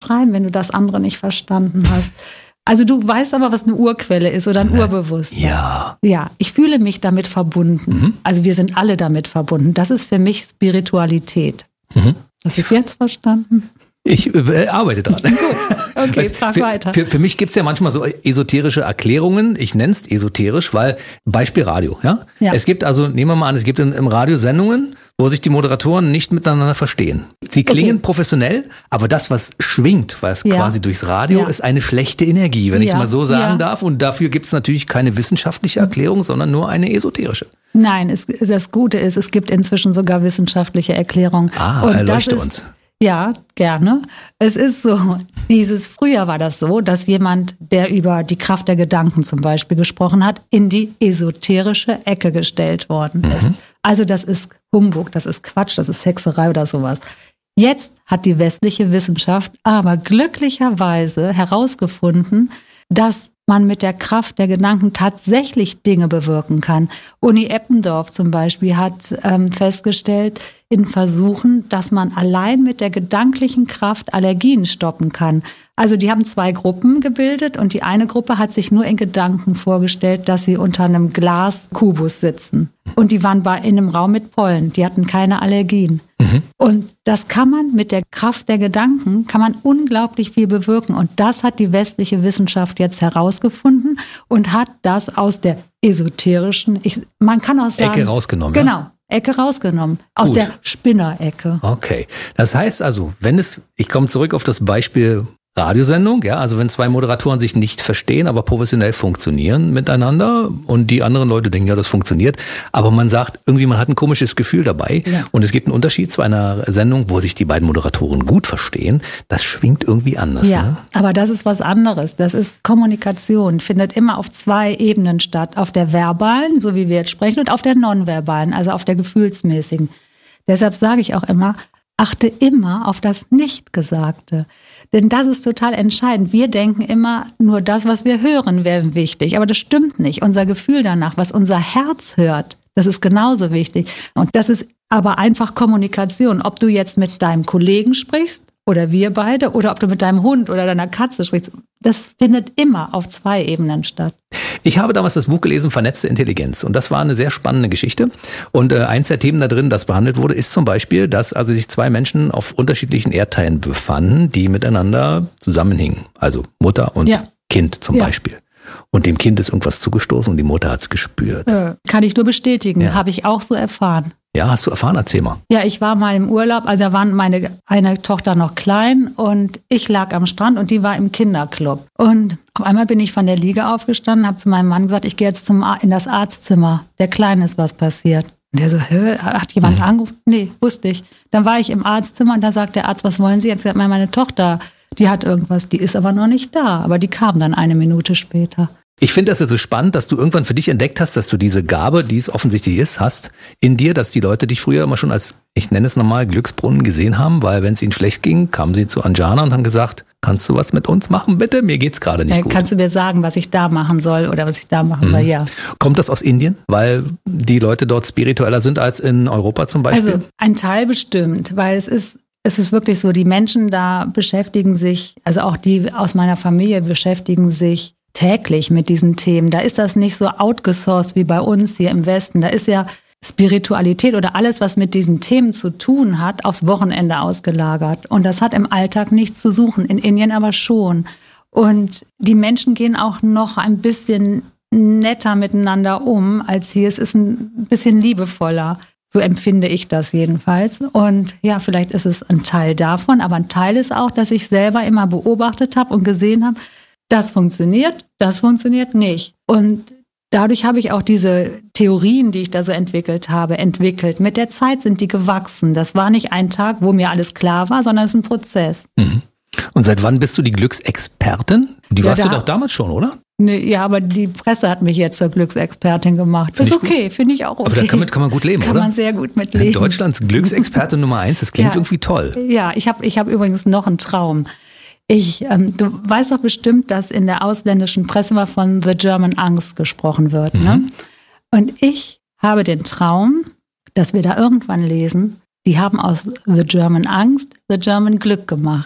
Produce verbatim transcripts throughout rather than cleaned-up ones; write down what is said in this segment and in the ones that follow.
beschreiben, wenn du das andere nicht verstanden hast. Also du weißt aber, was eine Urquelle ist oder ein Urbewusstsein. Ja. Ja, ich fühle mich damit verbunden. Mhm. Also wir sind alle damit verbunden. Das ist für mich Spiritualität. Mhm. Hast du es jetzt verstanden? Ich äh, arbeite dran. Gut, okay, frag für, weiter. Für, für mich gibt es ja manchmal so esoterische Erklärungen. Ich nenne es esoterisch, weil Beispiel Radio. Ja? Ja. Es gibt also, nehmen wir mal an, es gibt im, im Radio Sendungen, wo sich die Moderatoren nicht miteinander verstehen. Sie klingen okay. professionell, aber das, was schwingt, was ja. quasi durchs Radio, ja. ist eine schlechte Energie, wenn ja. ich es mal so sagen ja. darf. Und dafür gibt es natürlich keine wissenschaftliche Erklärung, sondern nur eine esoterische. Nein, es, das Gute ist, es gibt inzwischen sogar wissenschaftliche Erklärungen. Ah, und erleuchte das ist, uns. Ja, gerne. Es ist so, dieses, früher war das so, dass jemand, der über die Kraft der Gedanken zum Beispiel gesprochen hat, in die esoterische Ecke gestellt worden ist. Mhm. Also das ist Humbug, das ist Quatsch, das ist Hexerei oder sowas. Jetzt hat die westliche Wissenschaft aber glücklicherweise herausgefunden, dass man mit der Kraft der Gedanken tatsächlich Dinge bewirken kann. Uni Eppendorf zum Beispiel hat ähm, festgestellt in Versuchen, dass man allein mit der gedanklichen Kraft Allergien stoppen kann. Also die haben zwei Gruppen gebildet und die eine Gruppe hat sich nur in Gedanken vorgestellt, dass sie unter einem Glaskubus sitzen. Und die waren bei, in einem Raum mit Pollen, die hatten keine Allergien. Mhm. Und das kann man mit der Kraft der Gedanken, kann man unglaublich viel bewirken. Und das hat die westliche Wissenschaft jetzt herausgefunden und hat das aus der esoterischen, ich, man kann auch sagen, Ecke rausgenommen. Genau. Ja? Ecke rausgenommen, aus Gut. der Spinnerecke. Okay, das heißt also, wenn es, ich komme zurück auf das Beispiel Radiosendung, ja, also wenn zwei Moderatoren sich nicht verstehen, aber professionell funktionieren miteinander und die anderen Leute denken, ja, das funktioniert, aber man sagt, irgendwie man hat ein komisches Gefühl dabei ja. und es gibt einen Unterschied zu einer Sendung, wo sich die beiden Moderatoren gut verstehen, das schwingt irgendwie anders. Ja, ne? aber das ist was anderes, das ist Kommunikation, findet immer auf zwei Ebenen statt, auf der verbalen, so wie wir jetzt sprechen, und auf der nonverbalen, also auf der gefühlsmäßigen. Deshalb sage ich auch immer, achte immer auf das Nichtgesagte. Denn das ist total entscheidend. Wir denken immer, nur das, was wir hören, wäre wichtig. Aber das stimmt nicht. Unser Gefühl danach, was unser Herz hört, das ist genauso wichtig. Und das ist aber einfach Kommunikation. Ob du jetzt mit deinem Kollegen sprichst oder wir beide oder ob du mit deinem Hund oder deiner Katze sprichst, das findet immer auf zwei Ebenen statt. Ich habe damals das Buch gelesen, Vernetzte Intelligenz. Und das war eine sehr spannende Geschichte. Und äh, eins der Themen da drin, das behandelt wurde, ist zum Beispiel, dass also sich zwei Menschen auf unterschiedlichen Erdteilen befanden, die miteinander zusammenhingen. Also Mutter und ja. Kind zum ja. Beispiel. Und dem Kind ist irgendwas zugestoßen und die Mutter hat es gespürt. Äh, kann ich nur bestätigen, ja. habe ich auch so erfahren. Ja, hast du erfahren? Erzähl mal. Ja, ich war mal im Urlaub, also da war meine eine Tochter noch klein und ich lag am Strand und die war im Kinderclub. Und auf einmal bin ich von der Liege aufgestanden, habe zu meinem Mann gesagt, ich gehe jetzt zum Ar- in das Arztzimmer. Der Kleine ist was passiert. Und der so, hä, hat jemand mhm. angerufen? Nee, wusste ich. Dann war ich im Arztzimmer und da sagt der Arzt, was wollen Sie? Ich habe gesagt, meine Tochter, die hat irgendwas, die ist aber noch nicht da. Aber die kam dann eine Minute später. Ich finde das ja so spannend, dass du irgendwann für dich entdeckt hast, dass du diese Gabe, die es offensichtlich ist, hast in dir, dass die Leute dich früher immer schon als, ich nenne es nochmal, Glücksbrunnen gesehen haben, weil wenn es ihnen schlecht ging, kamen sie zu Anjana und haben gesagt, kannst du was mit uns machen, bitte? Mir geht's gerade nicht ja, gut. Kannst du mir sagen, was ich da machen soll oder was ich da machen soll? Mhm. Ja. Kommt das aus Indien, weil die Leute dort spiritueller sind als in Europa zum Beispiel? Also ein Teil bestimmt, weil es ist Es ist wirklich so, die Menschen da beschäftigen sich, also auch die aus meiner Familie beschäftigen sich täglich mit diesen Themen. Da ist das nicht so outgesourced wie bei uns hier im Westen. Da ist ja Spiritualität oder alles, was mit diesen Themen zu tun hat, aufs Wochenende ausgelagert. Und das hat im Alltag nichts zu suchen, in Indien aber schon. Und die Menschen gehen auch noch ein bisschen netter miteinander um als hier. Es ist ein bisschen liebevoller. So empfinde ich das jedenfalls. Und ja, vielleicht ist es ein Teil davon, aber ein Teil ist auch, dass ich selber immer beobachtet habe und gesehen habe, das funktioniert, das funktioniert nicht. Und dadurch habe ich auch diese Theorien, die ich da so entwickelt habe, entwickelt. Mit der Zeit sind die gewachsen. Das war nicht ein Tag, wo mir alles klar war, sondern es ist ein Prozess. Mhm. Und seit wann bist du die Glücksexpertin? Die ja, warst da, du doch damals schon, oder? Ne, ja, aber die Presse hat mich jetzt zur Glücksexpertin gemacht. Find ist okay, finde ich auch okay. Aber damit kann man gut leben, kann oder? Kann man sehr gut mit leben. Deutschlands Glücksexperte Nummer eins, das klingt ja, irgendwie toll. Ja, ich habe ich hab übrigens noch einen Traum. Ich, ähm, du weißt doch bestimmt, dass in der ausländischen Presse mal von The German Angst gesprochen wird. Mhm. Ne? Und ich habe den Traum, dass wir da irgendwann lesen, die haben aus The German Angst The German Glück gemacht.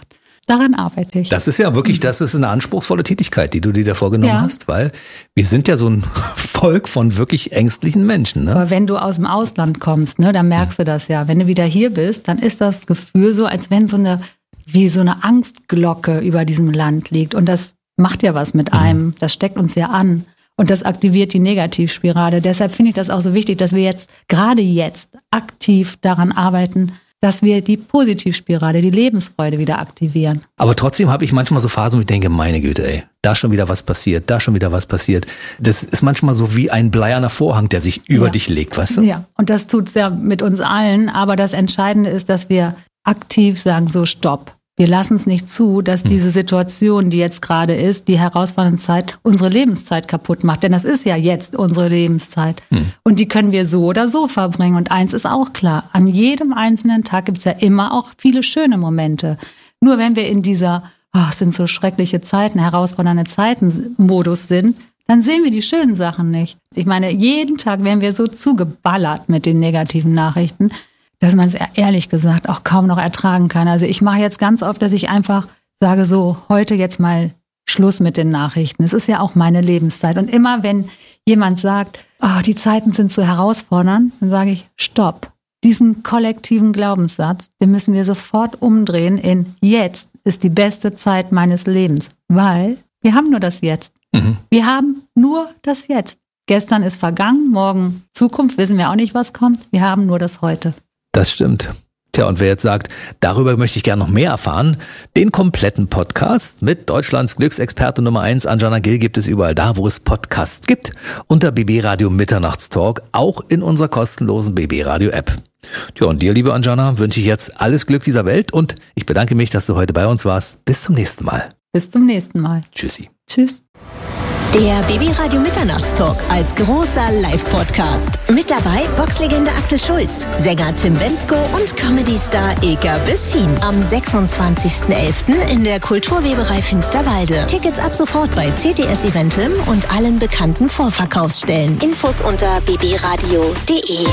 daran arbeite ich. Das ist ja wirklich, das ist eine anspruchsvolle Tätigkeit, die du dir da vorgenommen ja. hast, weil wir sind ja so ein Volk von wirklich ängstlichen Menschen. Ne? Aber wenn du aus dem Ausland kommst, ne, dann merkst du das ja. Wenn du wieder hier bist, dann ist das Gefühl so, als wenn so eine, wie so eine Angstglocke über diesem Land liegt. Und das macht ja was mit einem. Mhm. Das steckt uns ja an. Und das aktiviert die Negativspirale. Deshalb finde ich das auch so wichtig, dass wir jetzt, gerade jetzt, aktiv daran arbeiten, dass wir die Positivspirale, die Lebensfreude wieder aktivieren. Aber trotzdem habe ich manchmal so Phasen, wo ich denke, meine Güte, ey, da schon wieder was passiert, da schon wieder was passiert. Das ist manchmal so wie ein bleierner Vorhang, der sich über ja. dich legt, weißt du? Ja, und das tut's ja mit uns allen. Aber das Entscheidende ist, dass wir aktiv sagen, so stopp. Wir lassen es nicht zu, dass diese Situation, die jetzt gerade ist, die herausfordernde Zeit, unsere Lebenszeit kaputt macht. Denn das ist ja jetzt unsere Lebenszeit. Hm. Und die können wir so oder so verbringen. Und eins ist auch klar, an jedem einzelnen Tag gibt es ja immer auch viele schöne Momente. Nur wenn wir in dieser, oh, es sind so schreckliche Zeiten, herausfordernde Zeiten Modus sind, dann sehen wir die schönen Sachen nicht. Ich meine, jeden Tag werden wir so zugeballert mit den negativen Nachrichten, dass man es ehrlich gesagt auch kaum noch ertragen kann. Also ich mache jetzt ganz oft, dass ich einfach sage, so heute jetzt mal Schluss mit den Nachrichten. Es ist ja auch meine Lebenszeit. Und immer wenn jemand sagt, oh, die Zeiten sind so herausfordernd, dann sage ich, stopp. Diesen kollektiven Glaubenssatz, den müssen wir sofort umdrehen in jetzt ist die beste Zeit meines Lebens. Weil wir haben nur das Jetzt. Mhm. Wir haben nur das Jetzt. Gestern ist vergangen, morgen Zukunft, wissen wir auch nicht, was kommt. Wir haben nur das Heute. Das stimmt. Tja, und wer jetzt sagt, darüber möchte ich gerne noch mehr erfahren, den kompletten Podcast mit Deutschlands Glücksexperte Nummer eins, Anjana Gill, gibt es überall da, wo es Podcasts gibt, unter B B Radio Mitternachtstalk, auch in unserer kostenlosen B B Radio App. Tja, und dir, liebe Anjana, wünsche ich jetzt alles Glück dieser Welt und ich bedanke mich, dass du heute bei uns warst. Bis zum nächsten Mal. Bis zum nächsten Mal. Tschüssi. Tschüss. Der B B Radio Mitternachtstalk als großer Live-Podcast. Mit dabei Boxlegende Axel Schulz, Sänger Tim Bendzko und Comedy-Star Ilka Bessin. Am sechsundzwanzigsten elften in der Kulturweberei Finsterwalde. Tickets ab sofort bei C T S Eventim und allen bekannten Vorverkaufsstellen. Infos unter b b radio punkt d e.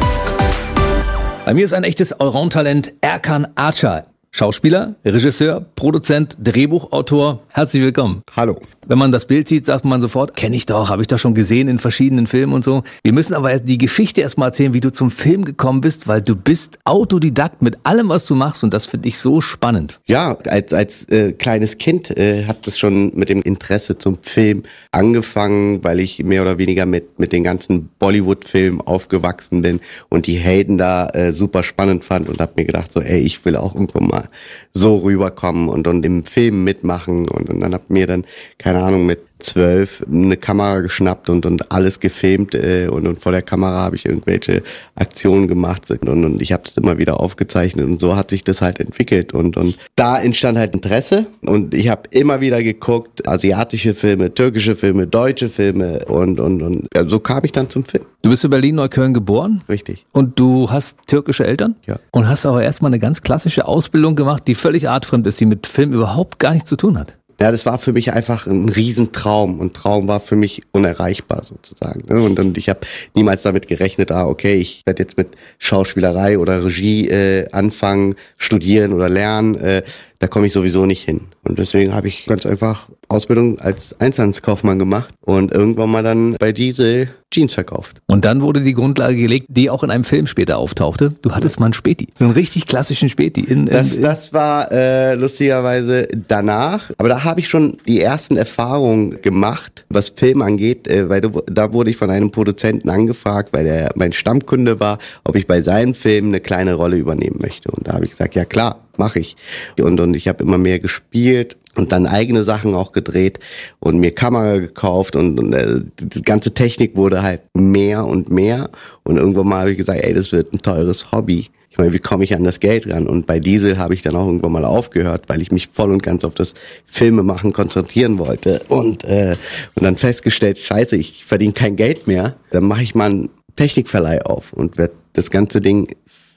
Bei mir ist ein echtes Allround-Talent, Erkan Archer. Schauspieler, Regisseur, Produzent, Drehbuchautor. Herzlich willkommen. Hallo. Wenn man das Bild sieht, sagt man sofort, kenne ich doch, habe ich doch schon gesehen in verschiedenen Filmen und so. Wir müssen aber die Geschichte erstmal erzählen, wie du zum Film gekommen bist, weil du bist Autodidakt mit allem, was du machst und das finde ich so spannend. Ja, als als äh, kleines Kind äh, hat das schon mit dem Interesse zum Film angefangen, weil ich mehr oder weniger mit mit den ganzen Bollywood-Filmen aufgewachsen bin und die Helden da äh, super spannend fand und habe mir gedacht, so ey, ich will auch irgendwann mal so rüberkommen und, und im Film mitmachen und, und dann hab mir dann, keine Ahnung, mit zwölf eine Kamera geschnappt und, und alles gefilmt äh, und, und vor der Kamera habe ich irgendwelche Aktionen gemacht und, und ich habe das immer wieder aufgezeichnet und so hat sich das halt entwickelt und, und da entstand halt Interesse und ich habe immer wieder geguckt, asiatische Filme, türkische Filme, deutsche Filme und, und, und ja, so kam ich dann zum Film. Du bist in Berlin-Neukölln geboren? Richtig. Und du hast türkische Eltern? Ja. Und hast aber erstmal eine ganz klassische Ausbildung gemacht, die völlig artfremd ist, die mit Film überhaupt gar nichts zu tun hat. Ja, das war für mich einfach ein Riesentraum und Traum war für mich unerreichbar sozusagen. Und dann ich habe niemals damit gerechnet, ah okay, ich werde jetzt mit Schauspielerei oder Regie äh, anfangen, studieren oder lernen. Äh, da komme ich sowieso nicht hin. Und deswegen habe ich ganz einfach Ausbildung als Einzelhandelskaufmann gemacht und irgendwann mal dann bei Diesel Jeans verkauft. Und dann wurde die Grundlage gelegt, die auch in einem Film später auftauchte. Du hattest mal einen Späti, so einen richtig klassischen Späti. In, in, das, das war äh, lustigerweise danach, aber da habe ich schon die ersten Erfahrungen gemacht, was Film angeht, äh, weil du, da wurde ich von einem Produzenten angefragt, weil der mein Stammkunde war, ob ich bei seinem Film eine kleine Rolle übernehmen möchte. Und da habe ich gesagt, ja klar, mache ich. Und, und ich habe immer mehr gespielt und dann eigene Sachen auch gedreht und mir Kamera gekauft und, und äh, die ganze Technik wurde halt mehr und mehr und irgendwann mal habe ich gesagt, ey, das wird ein teures Hobby. Ich meine, wie komme ich an das Geld ran? Und bei Diesel habe ich dann auch irgendwann mal aufgehört, weil ich mich voll und ganz auf das Filmemachen konzentrieren wollte und äh, und dann festgestellt, scheiße, ich verdiene kein Geld mehr, dann mache ich mal einen Technikverleih auf und werde das ganze Ding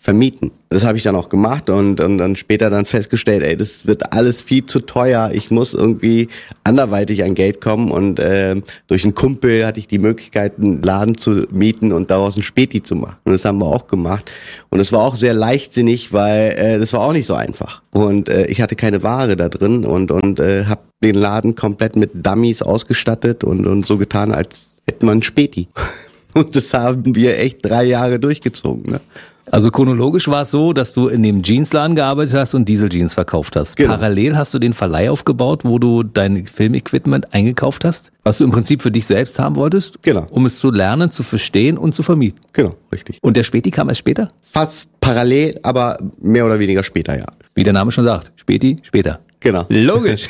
vermieten. Das habe ich dann auch gemacht und, und dann später dann festgestellt, ey, das wird alles viel zu teuer. Ich muss irgendwie anderweitig an Geld kommen und äh, durch einen Kumpel hatte ich die Möglichkeit, einen Laden zu mieten und daraus ein Späti zu machen. Und das haben wir auch gemacht. Und es war auch sehr leichtsinnig, weil äh, das war auch nicht so einfach. Und äh, ich hatte keine Ware da drin und und äh, habe den Laden komplett mit Dummies ausgestattet und und so getan, als hätten wir einen Späti. Und das haben wir echt drei Jahre durchgezogen, ne? Also chronologisch war es so, dass du in dem Jeansladen gearbeitet hast und Dieseljeans verkauft hast. Genau. Parallel hast du den Verleih aufgebaut, wo du dein Filmequipment eingekauft hast, was du im Prinzip für dich selbst haben wolltest, genau, um es zu lernen, zu verstehen und zu vermieten. Genau, richtig. Und der Späti kam erst später? Fast parallel, aber mehr oder weniger später, ja. Wie der Name schon sagt, Späti, später. Genau. Logisch.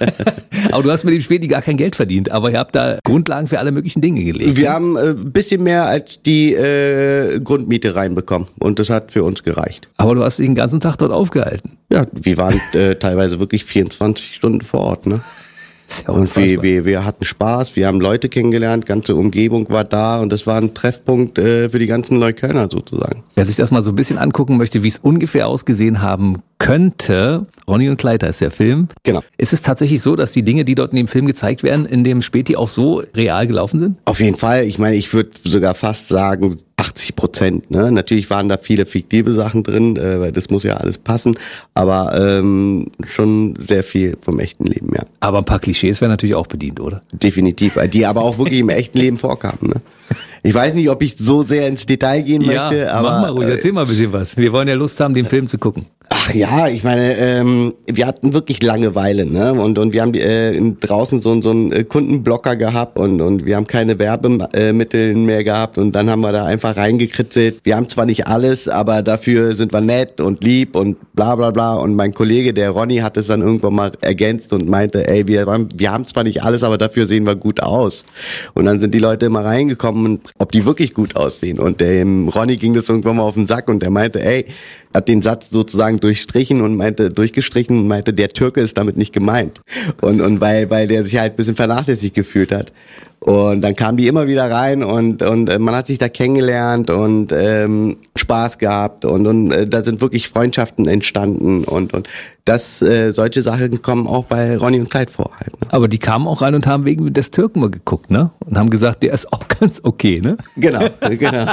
Aber du hast mit dem Späti gar kein Geld verdient, aber ihr habt da Grundlagen für alle möglichen Dinge gelegt. Wir haben ein äh, bisschen mehr als die äh, Grundmiete reinbekommen und das hat für uns gereicht. Aber du hast dich den ganzen Tag dort aufgehalten. Ja, wir waren äh, teilweise wirklich vierundzwanzig Stunden vor Ort, ne? Ja, und wir, wir, wir hatten Spaß, wir haben Leute kennengelernt, ganze Umgebung war da und das war ein Treffpunkt äh, für die ganzen Neuköllner sozusagen. Wer sich das mal so ein bisschen angucken möchte, wie es ungefähr ausgesehen haben könnte, Ronny und Clyde heißt der Film. Genau. Ist es tatsächlich so, dass die Dinge, die dort in dem Film gezeigt werden, in dem Späti auch so real gelaufen sind? Auf jeden Fall, ich meine, ich würde sogar fast sagen achtzig Prozent. Ne? Natürlich waren da viele fiktive Sachen drin, äh, weil das muss ja alles passen, aber ähm, schon sehr viel vom echten Leben, ja. Aber ein paar Klischees werden natürlich auch bedient, oder? Definitiv, die aber auch wirklich im echten Leben vorkamen. Ne? Ich weiß nicht, ob ich so sehr ins Detail gehen ja, möchte, aber... mach mal ruhig, erzähl mal ein bisschen was. Wir wollen ja Lust haben, den Film zu gucken. Ach ja, ich meine, ähm, wir hatten wirklich Langeweile, ne? Und und wir haben äh, draußen so, so einen Kundenblocker gehabt und und wir haben keine Werbemittel mehr gehabt und dann haben wir da einfach reingekritzelt. Wir haben zwar nicht alles, aber dafür sind wir nett und lieb und bla bla bla. Und mein Kollege, der Ronny, hat es dann irgendwann mal ergänzt und meinte, ey, wir, wir haben zwar nicht alles, aber dafür sehen wir gut aus. Und dann sind die Leute immer reingekommen und ob die wirklich gut aussehen. Und dem Ronny ging das irgendwann mal auf den Sack und der meinte, ey, hat den Satz sozusagen durchstrichen und meinte, durchgestrichen und meinte, der Türke ist damit nicht gemeint. Und, und weil, weil der sich halt ein bisschen vernachlässigt gefühlt hat. Und dann kamen die immer wieder rein und, und man hat sich da kennengelernt und ähm, Spaß gehabt und, und äh, da sind wirklich Freundschaften entstanden und, und das, äh, solche Sachen kommen auch bei Ronny und Clyde vor halt. Ne? Aber die kamen auch rein und haben wegen des Türken mal geguckt, ne? Und haben gesagt, der ist auch ganz okay, ne? Genau, genau.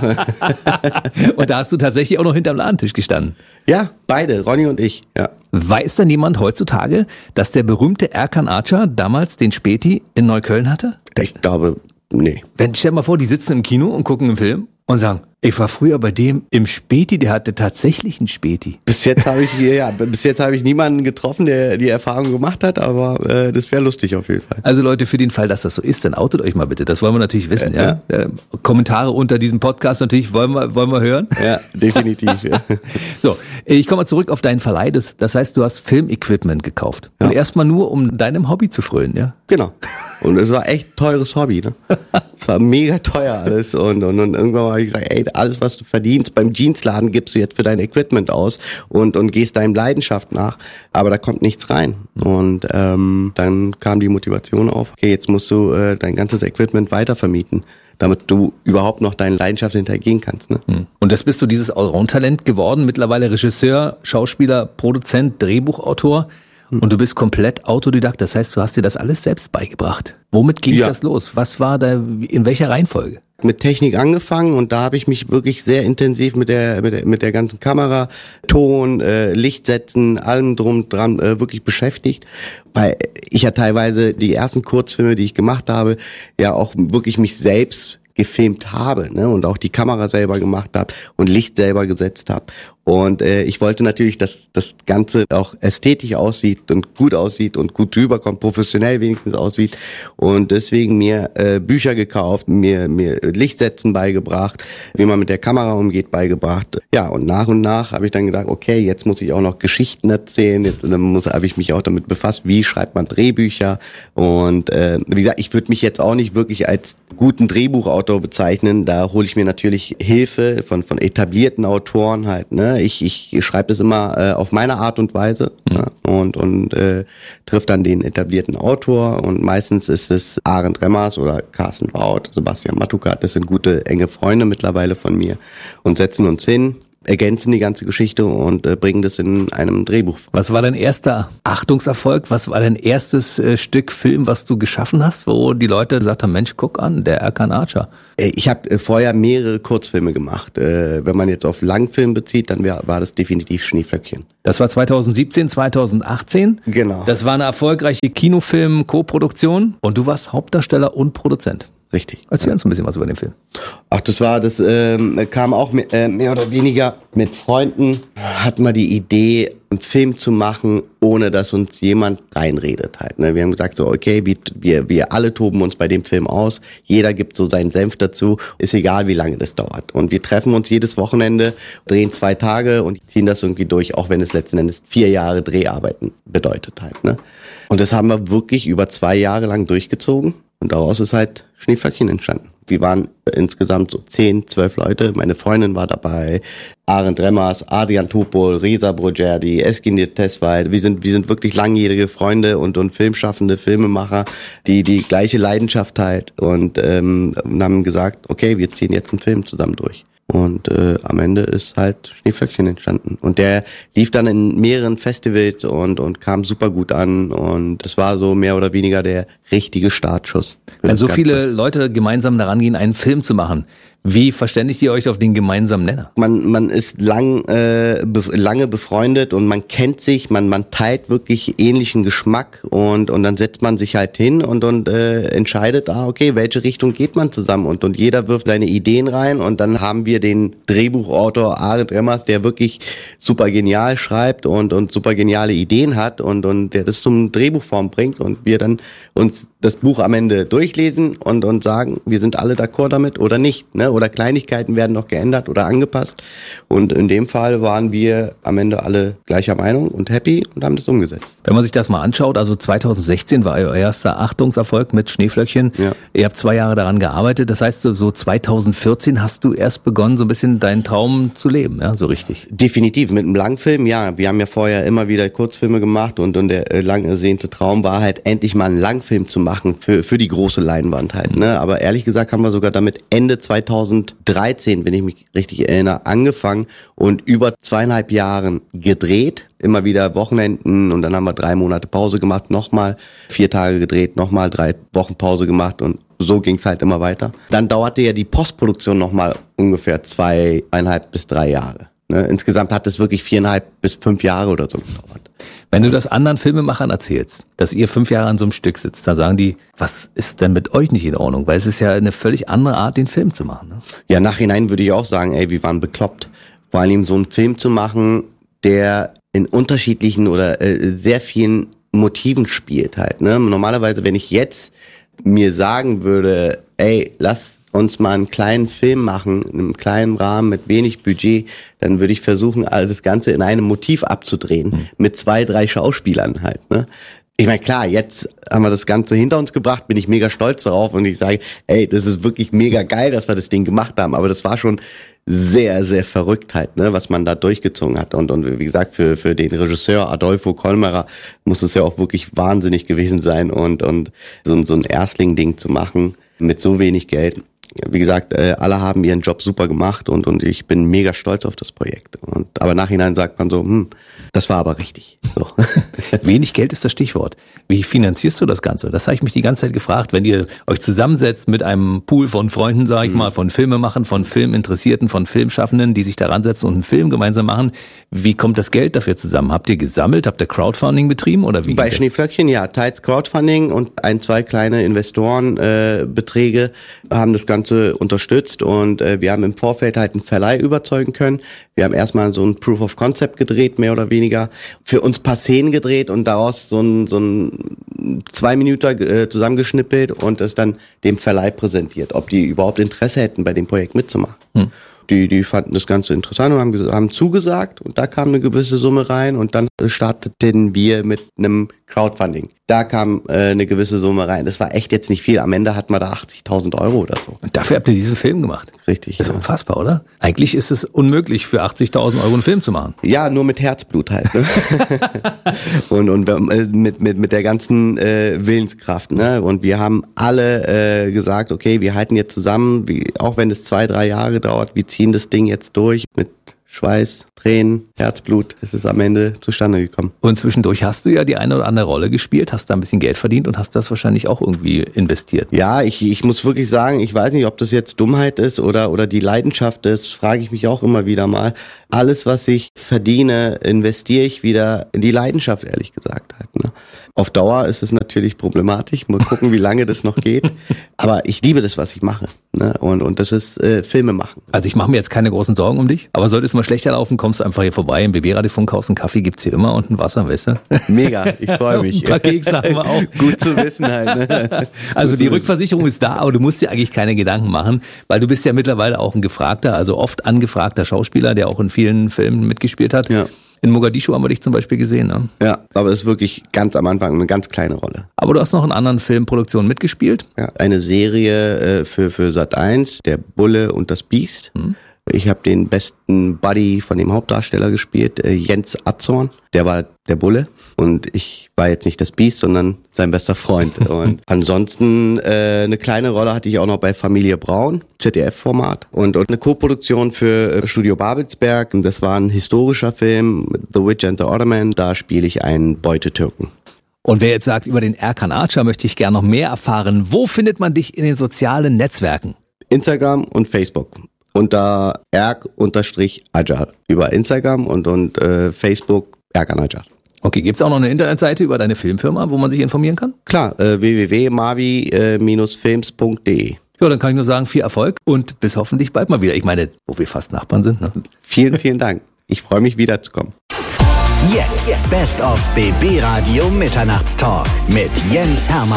Und da hast du tatsächlich auch noch hinterm Ladentisch gestanden. Ja, beide, Ronny und ich, ja. Weiß denn jemand heutzutage, dass der berühmte Erkan Archer damals den Späti in Neukölln hatte? Ich glaube, nee. Wenn, stell dir mal vor, die sitzen im Kino und gucken einen Film und sagen, ich war früher bei dem im Späti, der hatte tatsächlich einen Späti. Bis jetzt habe ich ja, bis jetzt habe ich niemanden getroffen, der die Erfahrung gemacht hat, aber äh, das wäre lustig auf jeden Fall. Also Leute, für den Fall, dass das so ist, dann outet euch mal bitte. Das wollen wir natürlich wissen. Äh, ja. Ja. Kommentare unter diesem Podcast natürlich wollen wir wollen wir hören. Ja, definitiv. Ja. So, ich komme mal zurück auf deinen Verleih. Das, das heißt, du hast Filmequipment gekauft ja. Und erstmal nur, um deinem Hobby zu frönen, ja? Genau. Und es war echt teures Hobby, ne? Es war mega teuer alles und und, und irgendwann habe ich gesagt, ey, alles, was du verdienst beim Jeansladen, gibst du jetzt für dein Equipment aus und und gehst deinem Leidenschaft nach, aber da kommt nichts rein. Und ähm, dann kam die Motivation auf, okay, jetzt musst du äh, dein ganzes Equipment weitervermieten, damit du überhaupt noch deine Leidenschaft hintergehen kannst. Ne? Und das bist du dieses Allround-Talent geworden, mittlerweile Regisseur, Schauspieler, Produzent, Drehbuchautor. Und du bist komplett Autodidakt, das heißt, du hast dir das alles selbst beigebracht. Womit ging ja. das los? Was war da, in welcher Reihenfolge? Mit Technik angefangen und da habe ich mich wirklich sehr intensiv mit der mit der, mit der ganzen Kamera, Ton, äh, Lichtsetzen, allem drum dran äh, wirklich beschäftigt, weil ich ja teilweise die ersten Kurzfilme, die ich gemacht habe, ja auch wirklich mich selbst gefilmt habe, ne, und auch die Kamera selber gemacht habe und Licht selber gesetzt habe. Und äh, ich wollte natürlich, dass das Ganze auch ästhetisch aussieht und gut aussieht und gut rüberkommt, professionell wenigstens aussieht. Und deswegen mir äh, Bücher gekauft, mir mir Lichtsetzen beigebracht, wie man mit der Kamera umgeht, beigebracht. Ja, und nach und nach habe ich dann gedacht, okay, jetzt muss ich auch noch Geschichten erzählen. Jetzt dann muss habe ich mich auch damit befasst, wie schreibt man Drehbücher. Und äh, wie gesagt, ich würde mich jetzt auch nicht wirklich als guten Drehbuchautor bezeichnen. Da hole ich mir natürlich Hilfe von von etablierten Autoren halt, ne? Ich, ich schreibe das immer äh, auf meine Art und Weise, mhm. ne? und und äh, trifft dann den etablierten Autor und meistens ist es Arend Remmers oder Carsten Baut, Sebastian Matukat, das sind gute, enge Freunde mittlerweile von mir und setzen uns hin ergänzen die ganze Geschichte und äh, bringen das in einem Drehbuch. Was war dein erster Achtungserfolg? Was war dein erstes äh, Stück Film, was du geschaffen hast, wo die Leute gesagt haben, Mensch, guck an, der Erkan Archer? Ich habe äh, vorher mehrere Kurzfilme gemacht. Äh, wenn man jetzt auf Langfilm bezieht, dann wär, war das definitiv Schneeflöckchen. Das war zweitausendsiebzehn, zweitausendachtzehn. Genau. Das war eine erfolgreiche Kinofilm-Koproduktion und du warst Hauptdarsteller und Produzent. Richtig. Erzähl uns ein bisschen was über den Film. Ach, das war, das ähm, kam auch mehr, äh, mehr oder weniger mit Freunden. Hatten wir die Idee, einen Film zu machen, ohne dass uns jemand reinredet halt. Ne? Wir haben gesagt so, okay, wir, wir, wir alle toben uns bei dem Film aus. Jeder gibt so seinen Senf dazu. Ist egal, wie lange das dauert. Und wir treffen uns jedes Wochenende, drehen zwei Tage und ziehen das irgendwie durch, auch wenn es letzten Endes vier Jahre Dreharbeiten bedeutet halt. Ne? Und das haben wir wirklich über zwei Jahre lang durchgezogen. Und daraus ist halt Schneeflöckchen entstanden. Wir waren insgesamt so zehn, zwölf Leute. Meine Freundin war dabei, Arend Remmers, Adrian Topol, Reza Brogerdi, Eskinir Tesfaye. Wir sind, wir sind wirklich langjährige Freunde und, und filmschaffende Filmemacher, die die gleiche Leidenschaft halt und, ähm, und haben gesagt, okay, wir ziehen jetzt einen Film zusammen durch. Und äh, am Ende ist halt Schneeflöckchen entstanden. Und der lief dann in mehreren Festivals und und kam super gut an. Und es war so mehr oder weniger der richtige Startschuss. Wenn so viele Leute gemeinsam daran gehen, einen Film zu machen, wie verständigt ihr euch auf den gemeinsamen Nenner? Man man ist lang äh, be- lange befreundet und man kennt sich, man man teilt wirklich ähnlichen Geschmack und und dann setzt man sich halt hin und und äh, entscheidet, ah okay, welche Richtung geht man zusammen und und jeder wirft seine Ideen rein und dann haben wir den Drehbuchautor Arend Remmers, der wirklich super genial schreibt und und super geniale Ideen hat und und der das zum Drehbuchform bringt und wir dann uns das Buch am Ende durchlesen und und sagen, wir sind alle d'accord damit oder nicht, ne? Oder Kleinigkeiten werden noch geändert oder angepasst. Und in dem Fall waren wir am Ende alle gleicher Meinung und happy und haben das umgesetzt. Wenn man sich das mal anschaut, also zweitausendsechzehn war euer erster Achtungserfolg mit Schneeflöckchen. Ja. Ihr habt zwei Jahre daran gearbeitet. Das heißt, so zweitausendvierzehn hast du erst begonnen, so ein bisschen deinen Traum zu leben, ja, so richtig. Definitiv, mit einem Langfilm, ja. Wir haben ja vorher immer wieder Kurzfilme gemacht und, und der äh, lang ersehnte Traum war halt, endlich mal einen Langfilm zu machen für, für die große Leinwand halt, ne. Aber ehrlich gesagt haben wir sogar damit Ende zweitausenddreizehn, wenn ich mich richtig erinnere, angefangen und über zweieinhalb Jahren gedreht. Immer wieder Wochenenden und dann haben wir drei Monate Pause gemacht, nochmal vier Tage gedreht, nochmal drei Wochen Pause gemacht und so ging's halt immer weiter. Dann dauerte ja die Postproduktion nochmal ungefähr zweieinhalb bis drei Jahre. Ne? Insgesamt hat es wirklich viereinhalb bis fünf Jahre oder so gedauert. Wenn du das anderen Filmemachern erzählst, dass ihr fünf Jahre an so einem Stück sitzt, dann sagen die, was ist denn mit euch nicht in Ordnung? Weil es ist ja eine völlig andere Art, den Film zu machen. Ne? Ja, nachhinein würde ich auch sagen, ey, wir waren bekloppt. Vor allem so einen Film zu machen, der in unterschiedlichen oder äh, sehr vielen Motiven spielt halt. Ne? Normalerweise, wenn ich jetzt mir sagen würde, ey, lass uns mal einen kleinen Film machen, in einem kleinen Rahmen mit wenig Budget, dann würde ich versuchen, all das Ganze in einem Motiv abzudrehen, mhm. mit zwei, drei Schauspielern halt. Ne? Ich meine, klar, jetzt haben wir das Ganze hinter uns gebracht, bin ich mega stolz darauf und ich sage, ey, das ist wirklich mega geil, dass wir das Ding gemacht haben, aber das war schon sehr, sehr verrückt halt, ne, was man da durchgezogen hat und und wie gesagt, für für den Regisseur Adolfo Kolmerer muss es ja auch wirklich wahnsinnig gewesen sein und und so, so ein Erstling-Ding zu machen mit so wenig Geld. Wie gesagt, alle haben ihren Job super gemacht und und ich bin mega stolz auf das Projekt. Und aber nachhinein sagt man so, hm, das war aber richtig. So. Wenig Geld ist das Stichwort. Wie finanzierst du das Ganze? Das habe ich mich die ganze Zeit gefragt. Wenn ihr euch zusammensetzt mit einem Pool von Freunden, sage ich mhm. mal, von Filmemachern, von Filminteressierten, von Filmschaffenden, die sich daran setzen und einen Film gemeinsam machen, wie kommt das Geld dafür zusammen? Habt ihr gesammelt? Habt ihr Crowdfunding betrieben oder wie? Bei Schneeflöckchen ja, teils Crowdfunding und ein, zwei kleine Investorenbeträge äh, haben das Ganze unterstützt und äh, wir haben im Vorfeld halt einen Verleih überzeugen können. Wir haben erstmal so ein Proof of Concept gedreht, mehr oder weniger. Für uns ein paar Szenen gedreht und daraus so ein, so ein zwei Minuten äh, zusammengeschnippelt und es dann dem Verleih präsentiert, ob die überhaupt Interesse hätten, bei dem Projekt mitzumachen. Hm. Die, die fanden das Ganze interessant und haben, haben zugesagt und da kam eine gewisse Summe rein und dann starteten wir mit einem Crowdfunding. Da kam äh, eine gewisse Summe rein. Das war echt jetzt nicht viel. Am Ende hatten wir da achtzigtausend Euro oder so. Und dafür habt ihr diesen Film gemacht? Richtig. Das ist ja. unfassbar, oder? Eigentlich ist es unmöglich, für achtzigtausend Euro einen Film zu machen. Ja, nur mit Herzblut halt. Ne? und und äh, mit mit mit der ganzen äh, Willenskraft. Ne? Und wir haben alle äh, gesagt, okay, wir halten jetzt zusammen, wie, auch wenn es zwei, drei Jahre dauert, wir ziehen das Ding jetzt durch mit Schweiß, Tränen, Herzblut, es ist am Ende zustande gekommen. Und zwischendurch hast du ja die eine oder andere Rolle gespielt, hast da ein bisschen Geld verdient und hast das wahrscheinlich auch irgendwie investiert. Ja, ich, ich muss wirklich sagen, ich weiß nicht, ob das jetzt Dummheit ist oder, oder die Leidenschaft ist, frage ich mich auch immer wieder mal. Alles, was ich verdiene, investiere ich wieder in die Leidenschaft, ehrlich gesagt. Halt, ne? Auf Dauer ist es natürlich problematisch, mal gucken, wie lange das noch geht. Aber ich liebe das, was ich mache. Ne? Und, und das ist äh, Filme machen. Also ich mache mir jetzt keine großen Sorgen um dich, aber sollte es mal schlechter laufen, kommst du einfach hier vorbei im B B-Radio-Funk, kaufst einen Kaffee, gibt's hier immer und ein Wasser, weißt du? Mega, ich freue mich. Ein paar Kekse haben wir auch. Gut zu wissen halt. Ne? Also Gut die Rückversicherung ist da, aber du musst dir eigentlich keine Gedanken machen, weil du bist ja mittlerweile auch ein gefragter, also oft angefragter Schauspieler, der auch in vielen Filmen mitgespielt hat. Ja. In Mogadischu haben wir dich zum Beispiel gesehen, ne? Ja, aber es ist wirklich ganz am Anfang eine ganz kleine Rolle. Aber du hast noch in anderen Filmproduktionen mitgespielt? Ja, eine Serie äh, für, für Sat eins, Der Bulle und das Biest. Hm. Ich habe den besten Buddy von dem Hauptdarsteller gespielt, äh, Jens Atzorn. Der war der Bulle und ich war jetzt nicht das Biest, sondern sein bester Freund. Und ansonsten äh, eine kleine Rolle hatte ich auch noch bei Familie Braun, Z D F-Format. Und, und eine Co-Produktion für äh, Studio Babelsberg. Das war ein historischer Film, The Witch and the Ottoman. Da spiele ich einen Beutetürken. Und wer jetzt sagt, über den Erkan Archer möchte ich gerne noch mehr erfahren, wo findet man dich in den sozialen Netzwerken? Instagram und Facebook. Unter erk-ajar über Instagram und, und äh, Facebook Erkan Ajar. Okay, gibt's auch noch eine Internetseite über deine Filmfirma, wo man sich informieren kann? Klar, äh, w w w punkt mavi Bindestrich films punkt d e. Ja, dann kann ich nur sagen, viel Erfolg und bis hoffentlich bald mal wieder. Ich meine, wo wir fast Nachbarn sind. Ne? Vielen, vielen Dank. Ich freue mich wiederzukommen. Jetzt Best of B B Radio Mitternachtstalk mit Jens Hermann.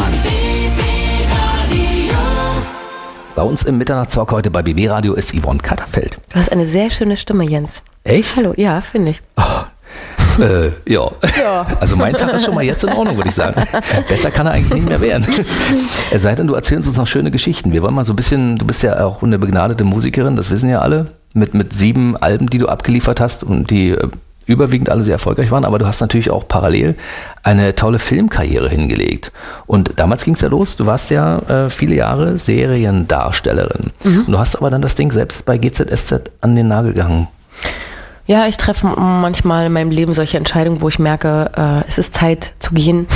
Bei uns im Mitternachtstalk heute bei B B Radio ist Yvonne Katterfeld. Du hast eine sehr schöne Stimme, Jens. Echt? Hallo, ja, finde ich. Oh, äh, ja. ja. Also mein Tag ist schon mal jetzt in Ordnung, würde ich sagen. Besser kann er eigentlich nicht mehr werden. Es sei denn, du erzählst uns noch schöne Geschichten. Wir wollen mal so ein bisschen, du bist ja auch eine begnadete Musikerin, das wissen ja alle, mit, mit sieben Alben, die du abgeliefert hast und die äh, überwiegend alle sehr erfolgreich waren, aber du hast natürlich auch parallel eine tolle Filmkarriere hingelegt. Und damals ging es ja los, du warst ja äh, viele Jahre Seriendarstellerin. Mhm. Und du hast aber dann das Ding selbst bei G Z S Z an den Nagel gehangen. Ja, ich treffe manchmal in meinem Leben solche Entscheidungen, wo ich merke, äh, es ist Zeit zu gehen.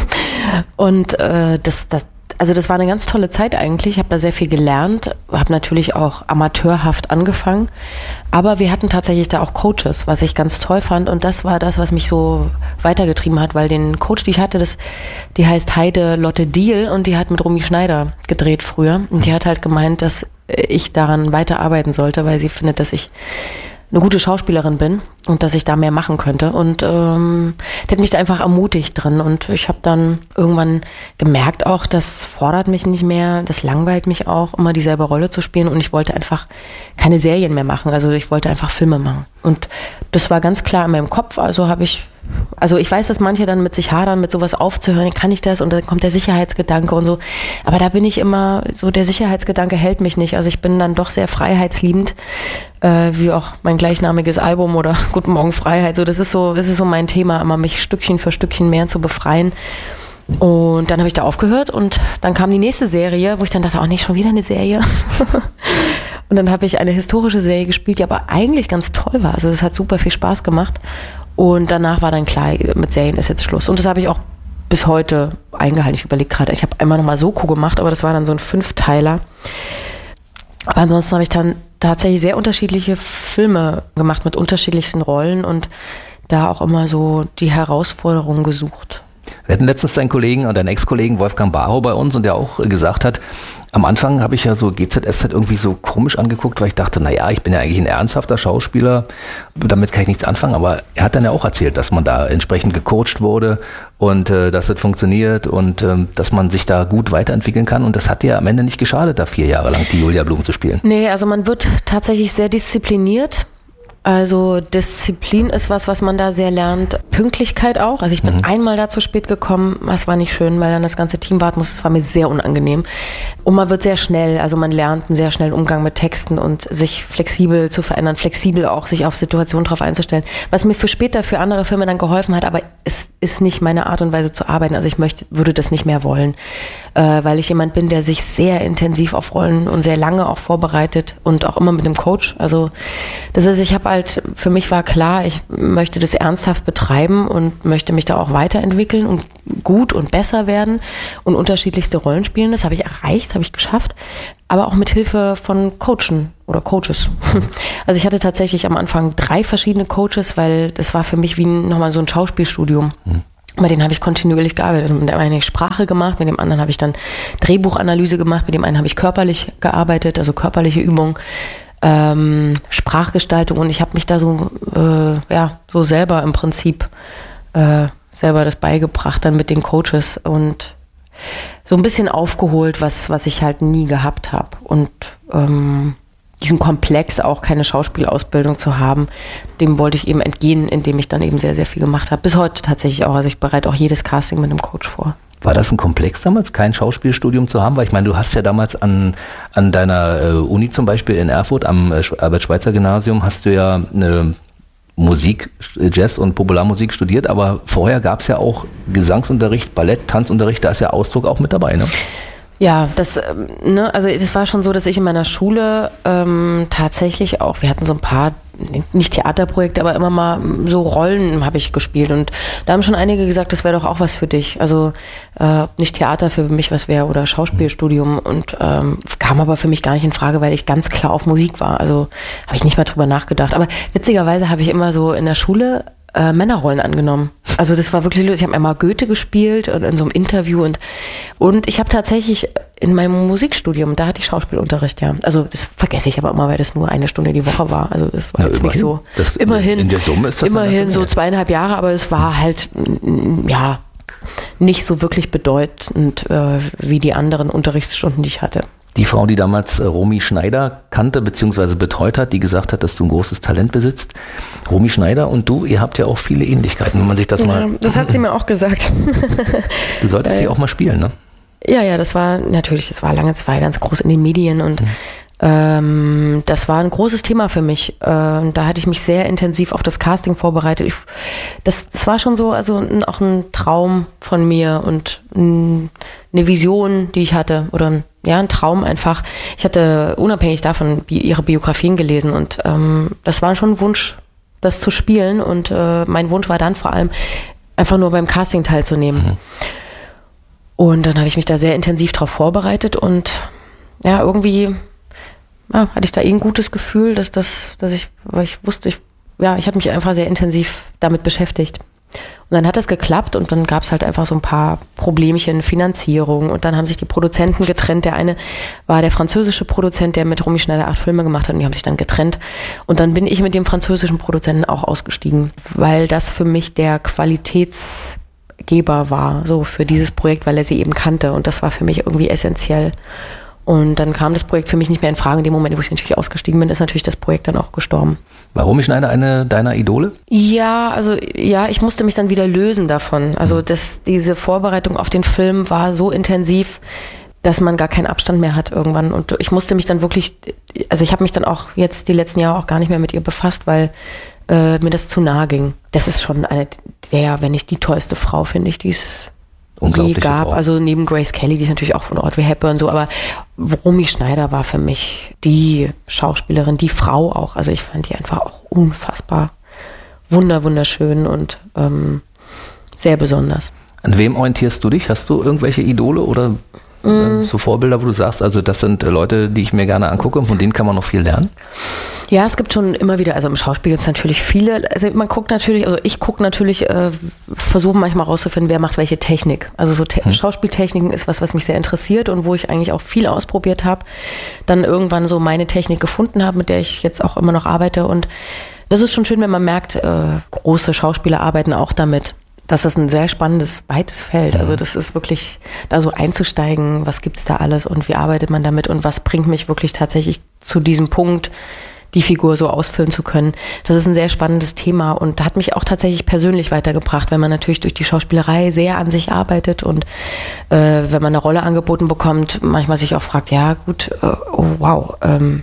Und äh, das, das Also das war eine ganz tolle Zeit eigentlich. Ich habe da sehr viel gelernt, habe natürlich auch amateurhaft angefangen. Aber wir hatten tatsächlich da auch Coaches, was ich ganz toll fand. Und das war das, was mich so weitergetrieben hat, weil den Coach, die ich hatte, das, die heißt Heide Lotte Diehl und die hat mit Romy Schneider gedreht früher. Und die hat halt gemeint, dass ich daran weiterarbeiten sollte, weil sie findet, dass ich eine gute Schauspielerin bin und dass ich da mehr machen könnte. Und ähm, die hat mich da einfach ermutigt drin. Und ich habe dann irgendwann gemerkt auch, das fordert mich nicht mehr, das langweilt mich auch, immer dieselbe Rolle zu spielen. Und ich wollte einfach keine Serien mehr machen. Also ich wollte einfach Filme machen. Und das war ganz klar in meinem Kopf. Also habe ich, also ich weiß, dass manche dann mit sich hadern, mit sowas aufzuhören, kann ich das? Und dann kommt der Sicherheitsgedanke und so. Aber da bin ich immer, so der Sicherheitsgedanke hält mich nicht. Also ich bin dann doch sehr freiheitsliebend. Äh, wie auch mein gleichnamiges Album oder Guten Morgen Freiheit. So, das ist so, das ist so mein Thema, immer mich Stückchen für Stückchen mehr zu befreien. Und dann habe ich da aufgehört und dann kam die nächste Serie, wo ich dann dachte, auch nicht schon wieder eine Serie. Und dann habe ich eine historische Serie gespielt, die aber eigentlich ganz toll war. Also es hat super viel Spaß gemacht. Und danach war dann klar, mit Serien ist jetzt Schluss. Und das habe ich auch bis heute eingehalten. Ich überlege gerade, ich habe einmal nochmal Soko gemacht, aber das war dann so ein Fünfteiler. Aber ansonsten habe ich dann tatsächlich sehr unterschiedliche Filme gemacht mit unterschiedlichsten Rollen und da auch immer so die Herausforderungen gesucht. Wir hatten letztens deinen Kollegen und deinen Ex-Kollegen Wolfgang Barrow bei uns und der auch gesagt hat, am Anfang habe ich ja so G Z S Z irgendwie so komisch angeguckt, weil ich dachte, naja, ich bin ja eigentlich ein ernsthafter Schauspieler, damit kann ich nichts anfangen, aber er hat dann ja auch erzählt, dass man da entsprechend gecoacht wurde und äh, dass das funktioniert und äh, dass man sich da gut weiterentwickeln kann und das hat dir am Ende nicht geschadet, da vier Jahre lang die Julia Blum zu spielen. Nee, also man wird tatsächlich sehr diszipliniert. Also Disziplin ist was, was man da sehr lernt. Pünktlichkeit auch. Also ich bin mhm. einmal da zu spät gekommen. Das war nicht schön, weil dann das ganze Team warten muss. Das war mir sehr unangenehm. Und man wird sehr schnell, also man lernt einen sehr schnellen Umgang mit Texten und sich flexibel zu verändern, flexibel auch sich auf Situationen drauf einzustellen. Was mir für später, für andere Filme dann geholfen hat, aber es ist nicht meine Art und Weise zu arbeiten. Also ich möchte, würde das nicht mehr wollen, äh, weil ich jemand bin, der sich sehr intensiv auf Rollen und sehr lange auch vorbereitet und auch immer mit dem Coach. Also das heißt, ich habe halt, für mich war klar, ich möchte das ernsthaft betreiben und möchte mich da auch weiterentwickeln und gut und besser werden und unterschiedlichste Rollen spielen. Das habe ich erreicht, das habe ich geschafft, aber auch mit Hilfe von Coachen oder Coaches. Also ich hatte tatsächlich am Anfang drei verschiedene Coaches, weil das war für mich wie nochmal so ein Schauspielstudium. Mhm. Bei denen habe ich kontinuierlich gearbeitet. Also mit dem einen habe ich Sprache gemacht, mit dem anderen habe ich dann Drehbuchanalyse gemacht, mit dem einen habe ich körperlich gearbeitet, also körperliche Übungen, ähm, Sprachgestaltung, und ich habe mich da so, äh, ja, so selber im Prinzip äh, selber das beigebracht dann mit den Coaches und so ein bisschen aufgeholt, was, was ich halt nie gehabt habe. Und ähm, diesen Komplex, auch keine Schauspielausbildung zu haben, dem wollte ich eben entgehen, indem ich dann eben sehr, sehr viel gemacht habe. Bis heute tatsächlich auch. Also ich bereite auch jedes Casting mit einem Coach vor. War das ein Komplex damals, kein Schauspielstudium zu haben? Weil ich meine, du hast ja damals an, an deiner äh, Uni zum Beispiel in Erfurt, am äh, Albert-Schweitzer-Gymnasium, hast du ja eine Musik, Jazz und Popularmusik studiert, aber vorher gab es ja auch Gesangsunterricht, Ballett, Tanzunterricht, da ist ja Ausdruck auch mit dabei, ne? Ja, das, ne, also es war schon so, dass ich in meiner Schule ähm, tatsächlich auch, wir hatten so ein paar, nicht Theaterprojekte, aber immer mal so Rollen habe ich gespielt, und da haben schon einige gesagt, das wäre doch auch was für dich. Also äh, nicht Theater für mich was wäre oder Schauspielstudium, und ähm, kam aber für mich gar nicht in Frage, weil ich ganz klar auf Musik war. Also habe ich nicht mal drüber nachgedacht. Aber witzigerweise habe ich immer so in der Schule Äh, Männerrollen angenommen. Also das war wirklich lustig. Ich habe einmal Goethe gespielt und in so einem Interview, und und ich habe tatsächlich in meinem Musikstudium, da hatte ich Schauspielunterricht, ja. Also das vergesse ich aber immer, weil das nur eine Stunde die Woche war. Also das war ja, jetzt immerhin, nicht so. Das, immerhin. In der Summe ist das immerhin so zweieinhalb Jahre, aber es war halt ja nicht so wirklich bedeutend äh, wie die anderen Unterrichtsstunden, die ich hatte. Die Frau, die damals Romy Schneider kannte bzw. betreut hat, die gesagt hat, dass du ein großes Talent besitzt. Romy Schneider und du, ihr habt ja auch viele Ähnlichkeiten, wenn man sich das ja, mal... Das hat sie mir auch gesagt. Du solltest äh, sie auch mal spielen, ne? Ja, ja, das war natürlich, das war lange Zeit ganz groß in den Medien, und mhm. ähm, das war ein großes Thema für mich. Äh, da hatte ich mich sehr intensiv auf das Casting vorbereitet. Ich, das, das war schon so, also ein, auch ein Traum von mir und ein, eine Vision, die ich hatte, oder ein Ja, ein Traum einfach. Ich hatte unabhängig davon ihre Biografien gelesen, und ähm, das war schon ein Wunsch, das zu spielen, und äh, mein Wunsch war dann vor allem, einfach nur beim Casting teilzunehmen. Mhm. Und dann habe ich mich da sehr intensiv drauf vorbereitet, und ja, irgendwie ja, hatte ich da eh ein gutes Gefühl, dass das, dass ich, weil ich wusste, ich, ja, ich habe mich einfach sehr intensiv damit beschäftigt. Und dann hat das geklappt, und dann gab es halt einfach so ein paar Problemchen, Finanzierung, und dann haben sich die Produzenten getrennt. Der eine war der französische Produzent, der mit Romy Schneider acht Filme gemacht hat, und die haben sich dann getrennt. Und dann bin ich mit dem französischen Produzenten auch ausgestiegen, weil das für mich der Qualitätsgeber war, so für dieses Projekt, weil er sie eben kannte, und das war für mich irgendwie essentiell. Und dann kam das Projekt für mich nicht mehr in Frage. In dem Moment, wo ich natürlich ausgestiegen bin, ist natürlich das Projekt dann auch gestorben. War Romy Schneider eine deiner Idole? Ja, also ja, ich musste mich dann wieder lösen davon. Also das, diese Vorbereitung auf den Film war so intensiv, dass man gar keinen Abstand mehr hat irgendwann. Und ich musste mich dann wirklich, also ich habe mich dann auch jetzt die letzten Jahre auch gar nicht mehr mit ihr befasst, weil äh, mir das zu nahe ging. Das ist schon eine der, wenn nicht die tollste Frau, finde ich, die es je gab. Frau. Also neben Grace Kelly, die ist natürlich auch von Audrey Hepburn so, aber Romy Schneider war für mich die Schauspielerin, die Frau auch. Also ich fand die einfach auch unfassbar wunder, wunderschön und ähm, sehr besonders. An wem orientierst du dich? Hast du irgendwelche Idole oder mm. so Vorbilder, wo du sagst, also das sind Leute, die ich mir gerne angucke, und von denen kann man noch viel lernen? Ja, es gibt schon immer wieder, also im Schauspiel gibt es natürlich viele, also man guckt natürlich, also ich gucke natürlich, äh, versuche manchmal rauszufinden, wer macht welche Technik. Also so Te- hm. Schauspieltechniken ist was, was mich sehr interessiert und wo ich eigentlich auch viel ausprobiert habe. Dann irgendwann so meine Technik gefunden habe, mit der ich jetzt auch immer noch arbeite, und das ist schon schön, wenn man merkt, äh, große Schauspieler arbeiten auch damit. Das ist ein sehr spannendes, weites Feld. Also das ist wirklich, da so einzusteigen, was gibt's da alles und wie arbeitet man damit und was bringt mich wirklich tatsächlich zu diesem Punkt, die Figur so ausfüllen zu können. Das ist ein sehr spannendes Thema und hat mich auch tatsächlich persönlich weitergebracht, wenn man natürlich durch die Schauspielerei sehr an sich arbeitet und äh, wenn man eine Rolle angeboten bekommt, manchmal sich auch fragt, ja gut, äh, oh wow, ähm,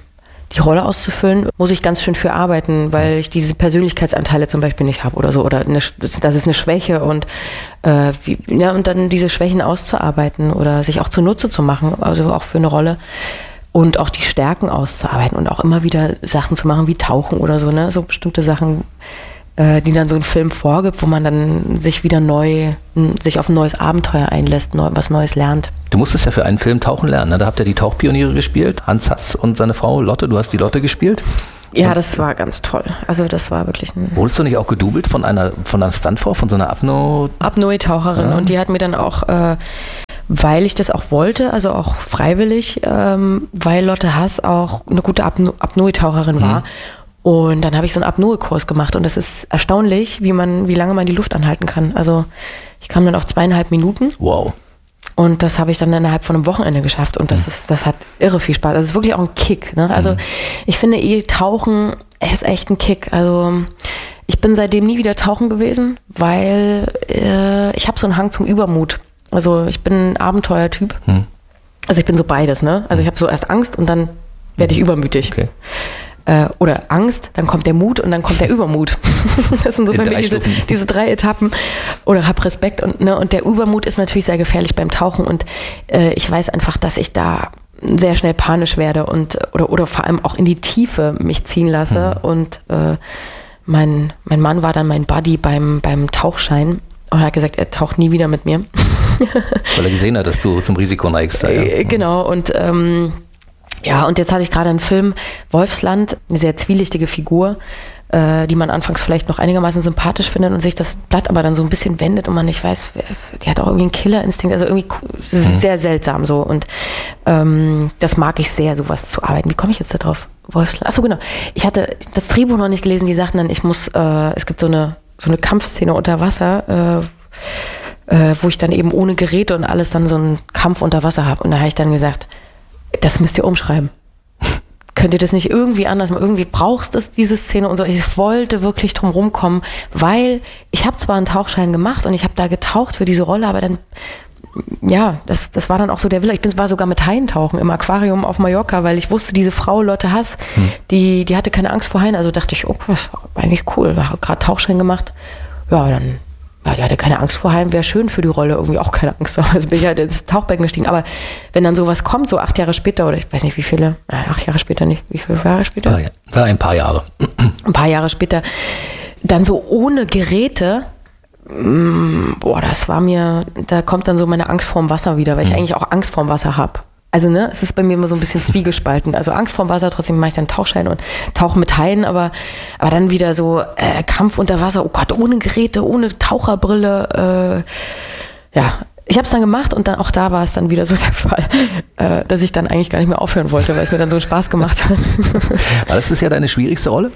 die Rolle auszufüllen, muss ich ganz schön für arbeiten, weil ich diese Persönlichkeitsanteile zum Beispiel nicht habe oder so. Oder eine, das ist eine Schwäche und, äh, wie, ja, und dann diese Schwächen auszuarbeiten oder sich auch zunutze zu machen, also auch für eine Rolle. Und auch die Stärken auszuarbeiten und auch immer wieder Sachen zu machen wie Tauchen oder so, ne? So bestimmte Sachen, äh, die dann so ein Film vorgibt, wo man dann sich wieder neu, sich auf ein neues Abenteuer einlässt, neu, was Neues lernt. Du musstest ja für einen Film tauchen lernen, ne? Da habt ihr die Tauchpioniere gespielt, Hans Hass und seine Frau Lotte, du hast die Lotte gespielt. Ja, das war ganz toll. Also das war wirklich ein... Wurdest du nicht auch gedoubelt von einer, von einer Stuntfrau, von so einer Apnoe? Apnoe-Taucherin ja. Und die hat mir dann auch... Äh, weil ich das auch wollte, also auch freiwillig, ähm, weil Lotte Hass auch eine gute Apno- Apnoe-Taucherin war. Mhm. Und dann habe ich so einen Apnoe-Kurs gemacht und das ist erstaunlich, wie man, wie lange man die Luft anhalten kann. Also ich kam dann auf zweieinhalb Minuten. Wow. Und das habe ich dann innerhalb von einem Wochenende geschafft und das ist, das hat irre viel Spaß. Also es ist wirklich auch ein Kick, ne? Also mhm. ich finde eh Tauchen ist echt ein Kick. Also ich bin seitdem nie wieder tauchen gewesen, weil äh, ich habe so einen Hang zum Übermut. Also ich bin ein Abenteuertyp. Hm. Also ich bin so beides, ne? Also ich habe so erst Angst und dann werde ich übermütig. Okay. Äh, oder Angst, dann kommt der Mut und dann kommt der Übermut. Das sind so bei mir diese, diese drei Etappen. Oder hab Respekt und ne, und der Übermut ist natürlich sehr gefährlich beim Tauchen und äh, ich weiß einfach, dass ich da sehr schnell panisch werde und oder oder vor allem auch in die Tiefe mich ziehen lasse. Hm. Und äh, mein mein Mann war dann mein Buddy beim beim Tauchschein. Und er hat gesagt, er taucht nie wieder mit mir. Weil er gesehen hat, dass du zum Risiko neigst. Ja. Genau, und ähm, ja, und jetzt hatte ich gerade einen Film, Wolfsland, eine sehr zwielichtige Figur, äh, die man anfangs vielleicht noch einigermaßen sympathisch findet und sich das Blatt aber dann so ein bisschen wendet und man nicht weiß, die hat auch irgendwie einen Killerinstinkt, also irgendwie mhm. sehr seltsam so. Und ähm, das mag ich sehr, sowas zu arbeiten. Wie komme ich jetzt da drauf? Wolfsland. Achso, genau. Ich hatte das Drehbuch noch nicht gelesen, die sagten dann, ich muss, äh, es gibt so eine so eine Kampfszene unter Wasser, äh, äh, wo ich dann eben ohne Geräte und alles dann so einen Kampf unter Wasser habe. Und da habe ich dann gesagt, das müsst ihr umschreiben. Könnt ihr das nicht irgendwie anders machen? Irgendwie brauchst du diese Szene und so. Ich wollte wirklich drum rumkommen, weil ich habe zwar einen Tauchschein gemacht und ich habe da getaucht für diese Rolle, aber dann, ja, das, das war dann auch so der Wille. Ich bin, war sogar mit Haien tauchen im Aquarium auf Mallorca, weil ich wusste, diese Frau Lotte Hass, hm. die, die hatte keine Angst vor Haien. Also dachte ich, oh, das war eigentlich cool. Ich habe gerade Tauchschein gemacht. Ja, dann, ja, die hatte keine Angst vor Haien, wäre schön für die Rolle. Irgendwie auch keine Angst. Also bin ich halt ins Tauchbecken gestiegen. Aber wenn dann sowas kommt, so acht Jahre später, oder ich weiß nicht wie viele, äh, acht Jahre später nicht, wie viele Jahre später? Ah, ja. War ein paar Jahre. Ein paar Jahre später, dann so ohne Geräte, boah, das war mir, da kommt dann so meine Angst vorm Wasser wieder, weil ich eigentlich auch Angst vorm Wasser habe. Also ne, es ist bei mir immer so ein bisschen zwiegespalten. Also Angst vorm Wasser, trotzdem mache ich dann Tauchschein und tauche mit Haien, aber, aber dann wieder so äh, Kampf unter Wasser, oh Gott, ohne Geräte, ohne Taucherbrille. Äh, ja, ich habe es dann gemacht und dann auch da war es dann wieder so der Fall, äh, dass ich dann eigentlich gar nicht mehr aufhören wollte, weil es mir dann so Spaß gemacht hat. War das bisher deine schwierigste Rolle?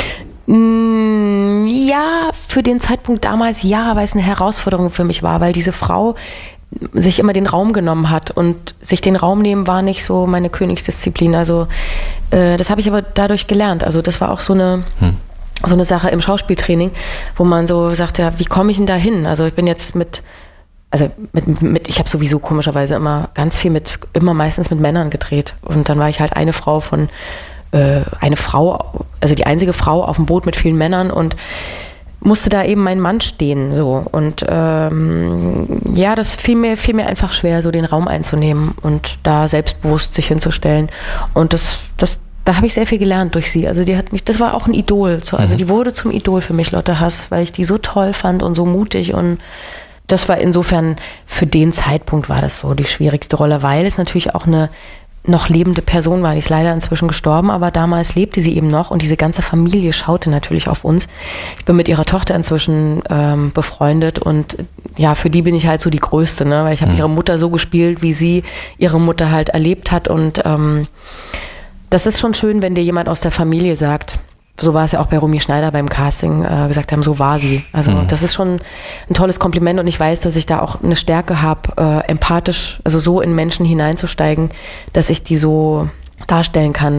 Ja, für den Zeitpunkt damals ja, weil es eine Herausforderung für mich war, weil diese Frau sich immer den Raum genommen hat und sich den Raum nehmen war nicht so meine Königsdisziplin. Also äh, das habe ich aber dadurch gelernt. Also das war auch so eine hm. so eine Sache im Schauspieltraining, wo man so sagt, ja, wie komme ich denn da hin? Also ich bin jetzt mit Also mit, mit ich habe sowieso komischerweise immer ganz viel mit, immer meistens mit Männern gedreht. Und dann war ich halt eine Frau von eine Frau, also die einzige Frau auf dem Boot mit vielen Männern und musste da eben mein Mann stehen, so. Und ähm, ja, das fiel mir, fiel mir einfach schwer, so den Raum einzunehmen und da selbstbewusst sich hinzustellen. Und das, das, da habe ich sehr viel gelernt durch sie. Also die hat mich, das war auch ein Idol. Also die wurde zum Idol für mich, Lotte Hass, weil ich die so toll fand und so mutig und das war insofern, für den Zeitpunkt war das so die schwierigste Rolle, weil es natürlich auch eine noch lebende Person war. Die ist leider inzwischen gestorben, aber damals lebte sie eben noch und diese ganze Familie schaute natürlich auf uns. Ich bin mit ihrer Tochter inzwischen ähm, befreundet und ja, für die bin ich halt so die Größte, ne? Weil ich habe mhm. ihre Mutter so gespielt, wie sie ihre Mutter halt erlebt hat und ähm, das ist schon schön, wenn dir jemand aus der Familie sagt, so war es ja auch bei Romy Schneider beim Casting, äh, gesagt haben, so war sie. Also mhm. das ist schon ein tolles Kompliment und ich weiß, dass ich da auch eine Stärke habe, äh, empathisch, also so in Menschen hineinzusteigen, dass ich die so darstellen kann,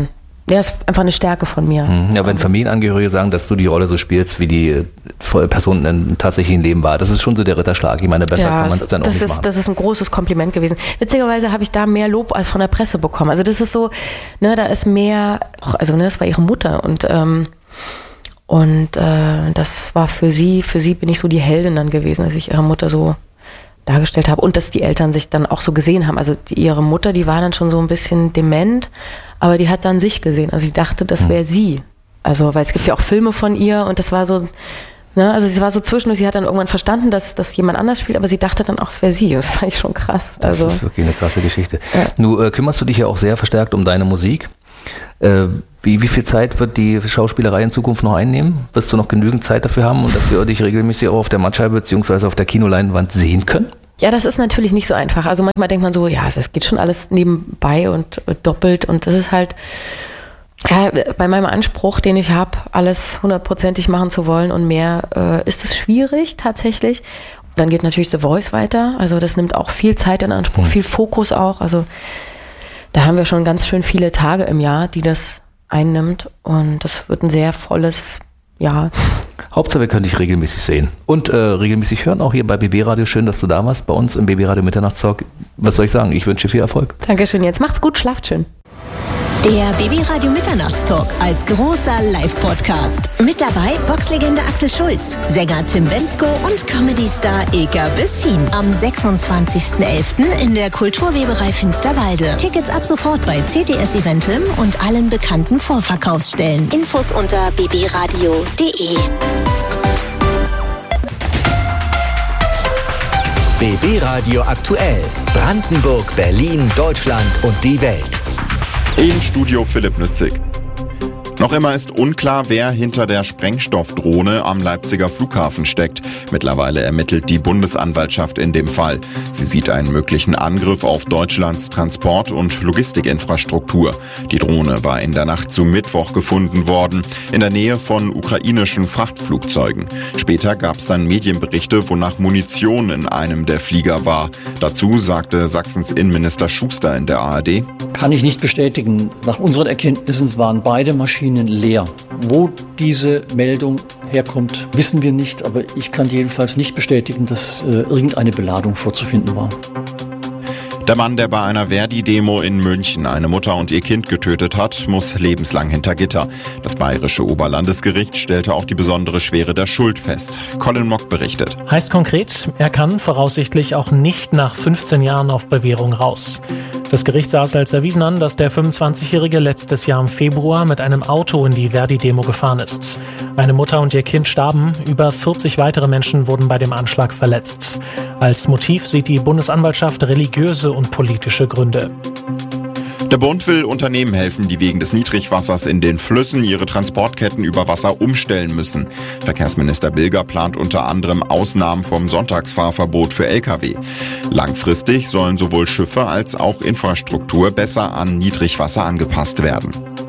ja, ist einfach eine Stärke von mir. Ja, wenn Familienangehörige sagen, dass du die Rolle so spielst, wie die Person im tatsächlichen Leben war, das ist schon so der Ritterschlag. Ich meine, besser ja, kann man es dann auch das nicht ist, machen. Das ist ein großes Kompliment gewesen. Witzigerweise habe ich da mehr Lob als von der Presse bekommen. Also das ist so, ne, da ist mehr, also ne, das war ihre Mutter und ähm, und äh, das war für sie, für sie bin ich so die Heldin dann gewesen, dass ich ihre Mutter so dargestellt habe und dass die Eltern sich dann auch so gesehen haben. Also die, ihre Mutter, die war dann schon so ein bisschen dement, aber die hat dann sich gesehen. Also sie dachte, das wäre sie. Also, weil es gibt ja auch Filme von ihr und das war so, ne, also sie war so zwischendurch, sie hat dann irgendwann verstanden, dass, dass jemand anders spielt, aber sie dachte dann auch, es wäre sie. Das fand ich schon krass. Das also, ist wirklich eine krasse Geschichte. Ja. Du äh, kümmerst du dich ja auch sehr verstärkt um deine Musik. Äh, wie, wie viel Zeit wird die Schauspielerei in Zukunft noch einnehmen? Wirst du noch genügend Zeit dafür haben und dass wir dich regelmäßig auch auf der Mattscheibe bzw. auf der Kinoleinwand sehen können? Ja, das ist natürlich nicht so einfach. Also manchmal denkt man so, ja, das geht schon alles nebenbei und doppelt und das ist halt ja, bei meinem Anspruch, den ich habe, alles hundertprozentig machen zu wollen und mehr, äh, ist es schwierig tatsächlich. Dann geht natürlich The Voice weiter, also das nimmt auch viel Zeit in Anspruch, viel Fokus auch, also da haben wir schon ganz schön viele Tage im Jahr, die das einnimmt und das wird ein sehr volles Jahr. Hauptsache, wir können dich regelmäßig sehen und äh, regelmäßig hören, auch hier bei B B Radio. Schön, dass du da warst, bei uns im B B Radio Mitternachtstalk. Was soll ich sagen? Ich wünsche dir viel Erfolg. Dankeschön, jetzt macht's gut, schlaft schön. Der B B Radio Mitternachtstalk als großer Live-Podcast. Mit dabei Boxlegende Axel Schulz, Sänger Tim Bendzko und Comedy-Star Eka Bessin. Am sechsundzwanzigsten elften in der Kulturweberei Finsterwalde. Tickets ab sofort bei C T S Eventim und allen bekannten Vorverkaufsstellen. Infos unter b b radio punkt d e. B B Radio aktuell. Brandenburg, Berlin, Deutschland und die Welt. Im Studio Philipp Nützig. Noch immer ist unklar, wer hinter der Sprengstoffdrohne am Leipziger Flughafen steckt. Mittlerweile ermittelt die Bundesanwaltschaft in dem Fall. Sie sieht einen möglichen Angriff auf Deutschlands Transport- und Logistikinfrastruktur. Die Drohne war in der Nacht zu Mittwoch gefunden worden, in der Nähe von ukrainischen Frachtflugzeugen. Später gab es dann Medienberichte, wonach Munition in einem der Flieger war. Dazu sagte Sachsens Innenminister Schuster in der A R D: Kann ich nicht bestätigen. Nach unseren Erkenntnissen waren beide Maschinen leer. Wo diese Meldung herkommt, wissen wir nicht, aber ich kann jedenfalls nicht bestätigen, dass äh, irgendeine Beladung vorzufinden war. Der Mann, der bei einer Verdi-Demo in München eine Mutter und ihr Kind getötet hat, muss lebenslang hinter Gitter. Das bayerische Oberlandesgericht stellte auch die besondere Schwere der Schuld fest. Colin Mock berichtet. Heißt konkret, er kann voraussichtlich auch nicht nach fünfzehn Jahren auf Bewährung raus. Das Gericht sah es als erwiesen an, dass der fünfundzwanzigjährige letztes Jahr im Februar mit einem Auto in die Verdi-Demo gefahren ist. Eine Mutter und ihr Kind starben, über vierzig weitere Menschen wurden bei dem Anschlag verletzt. Als Motiv sieht die Bundesanwaltschaft religiöse und politische Gründe. Der Bund will Unternehmen helfen, die wegen des Niedrigwassers in den Flüssen ihre Transportketten über Wasser umstellen müssen. Verkehrsminister Bilger plant unter anderem Ausnahmen vom Sonntagsfahrverbot für L K W. Langfristig sollen sowohl Schiffe als auch Infrastruktur besser an Niedrigwasser angepasst werden.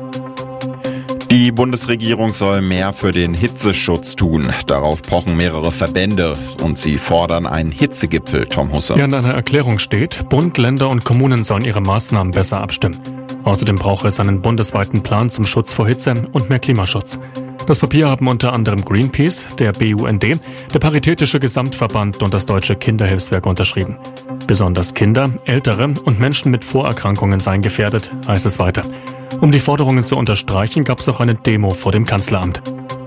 Die Bundesregierung soll mehr für den Hitzeschutz tun. Darauf pochen mehrere Verbände und sie fordern einen Hitzegipfel, Tom Husser. Ja, in einer Erklärung steht, Bund, Länder und Kommunen sollen ihre Maßnahmen besser abstimmen. Außerdem brauche es einen bundesweiten Plan zum Schutz vor Hitze und mehr Klimaschutz. Das Papier haben unter anderem Greenpeace, der B U N D, der Paritätische Gesamtverband und das Deutsche Kinderhilfswerk unterschrieben. Besonders Kinder, Ältere und Menschen mit Vorerkrankungen seien gefährdet, heißt es weiter. Um die Forderungen zu unterstreichen, gab es auch eine Demo vor dem Kanzleramt.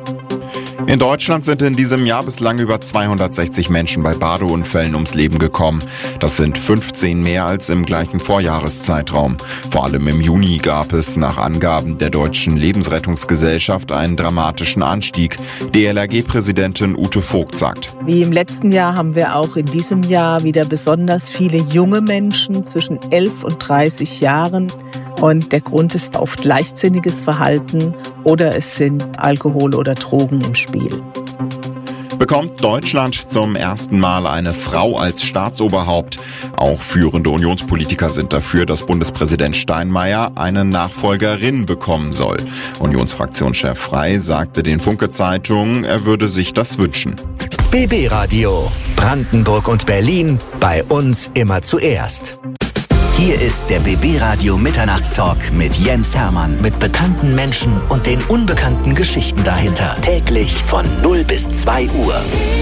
In Deutschland sind in diesem Jahr bislang über zweihundertsechzig Menschen bei Badeunfällen ums Leben gekommen. Das sind fünfzehn mehr als im gleichen Vorjahreszeitraum. Vor allem im Juni gab es nach Angaben der Deutschen Lebensrettungsgesellschaft einen dramatischen Anstieg. D L R G-Präsidentin Ute Vogt sagt: Wie im letzten Jahr haben wir auch in diesem Jahr wieder besonders viele junge Menschen zwischen elf und dreißig Jahren. Und der Grund ist oft leichtsinniges Verhalten oder es sind Alkohol oder Drogen im Spiel. Bekommt Deutschland zum ersten Mal eine Frau als Staatsoberhaupt. Auch führende Unionspolitiker sind dafür, dass Bundespräsident Steinmeier eine Nachfolgerin bekommen soll. Unionsfraktionschef Frey sagte den Funke-Zeitungen, er würde sich das wünschen. B B Radio. Brandenburg und Berlin. Bei uns immer zuerst. Hier ist der B B Radio Mitternachtstalk mit Jens Hermann. Mit bekannten Menschen und den unbekannten Geschichten dahinter. Täglich von null bis zwei Uhr.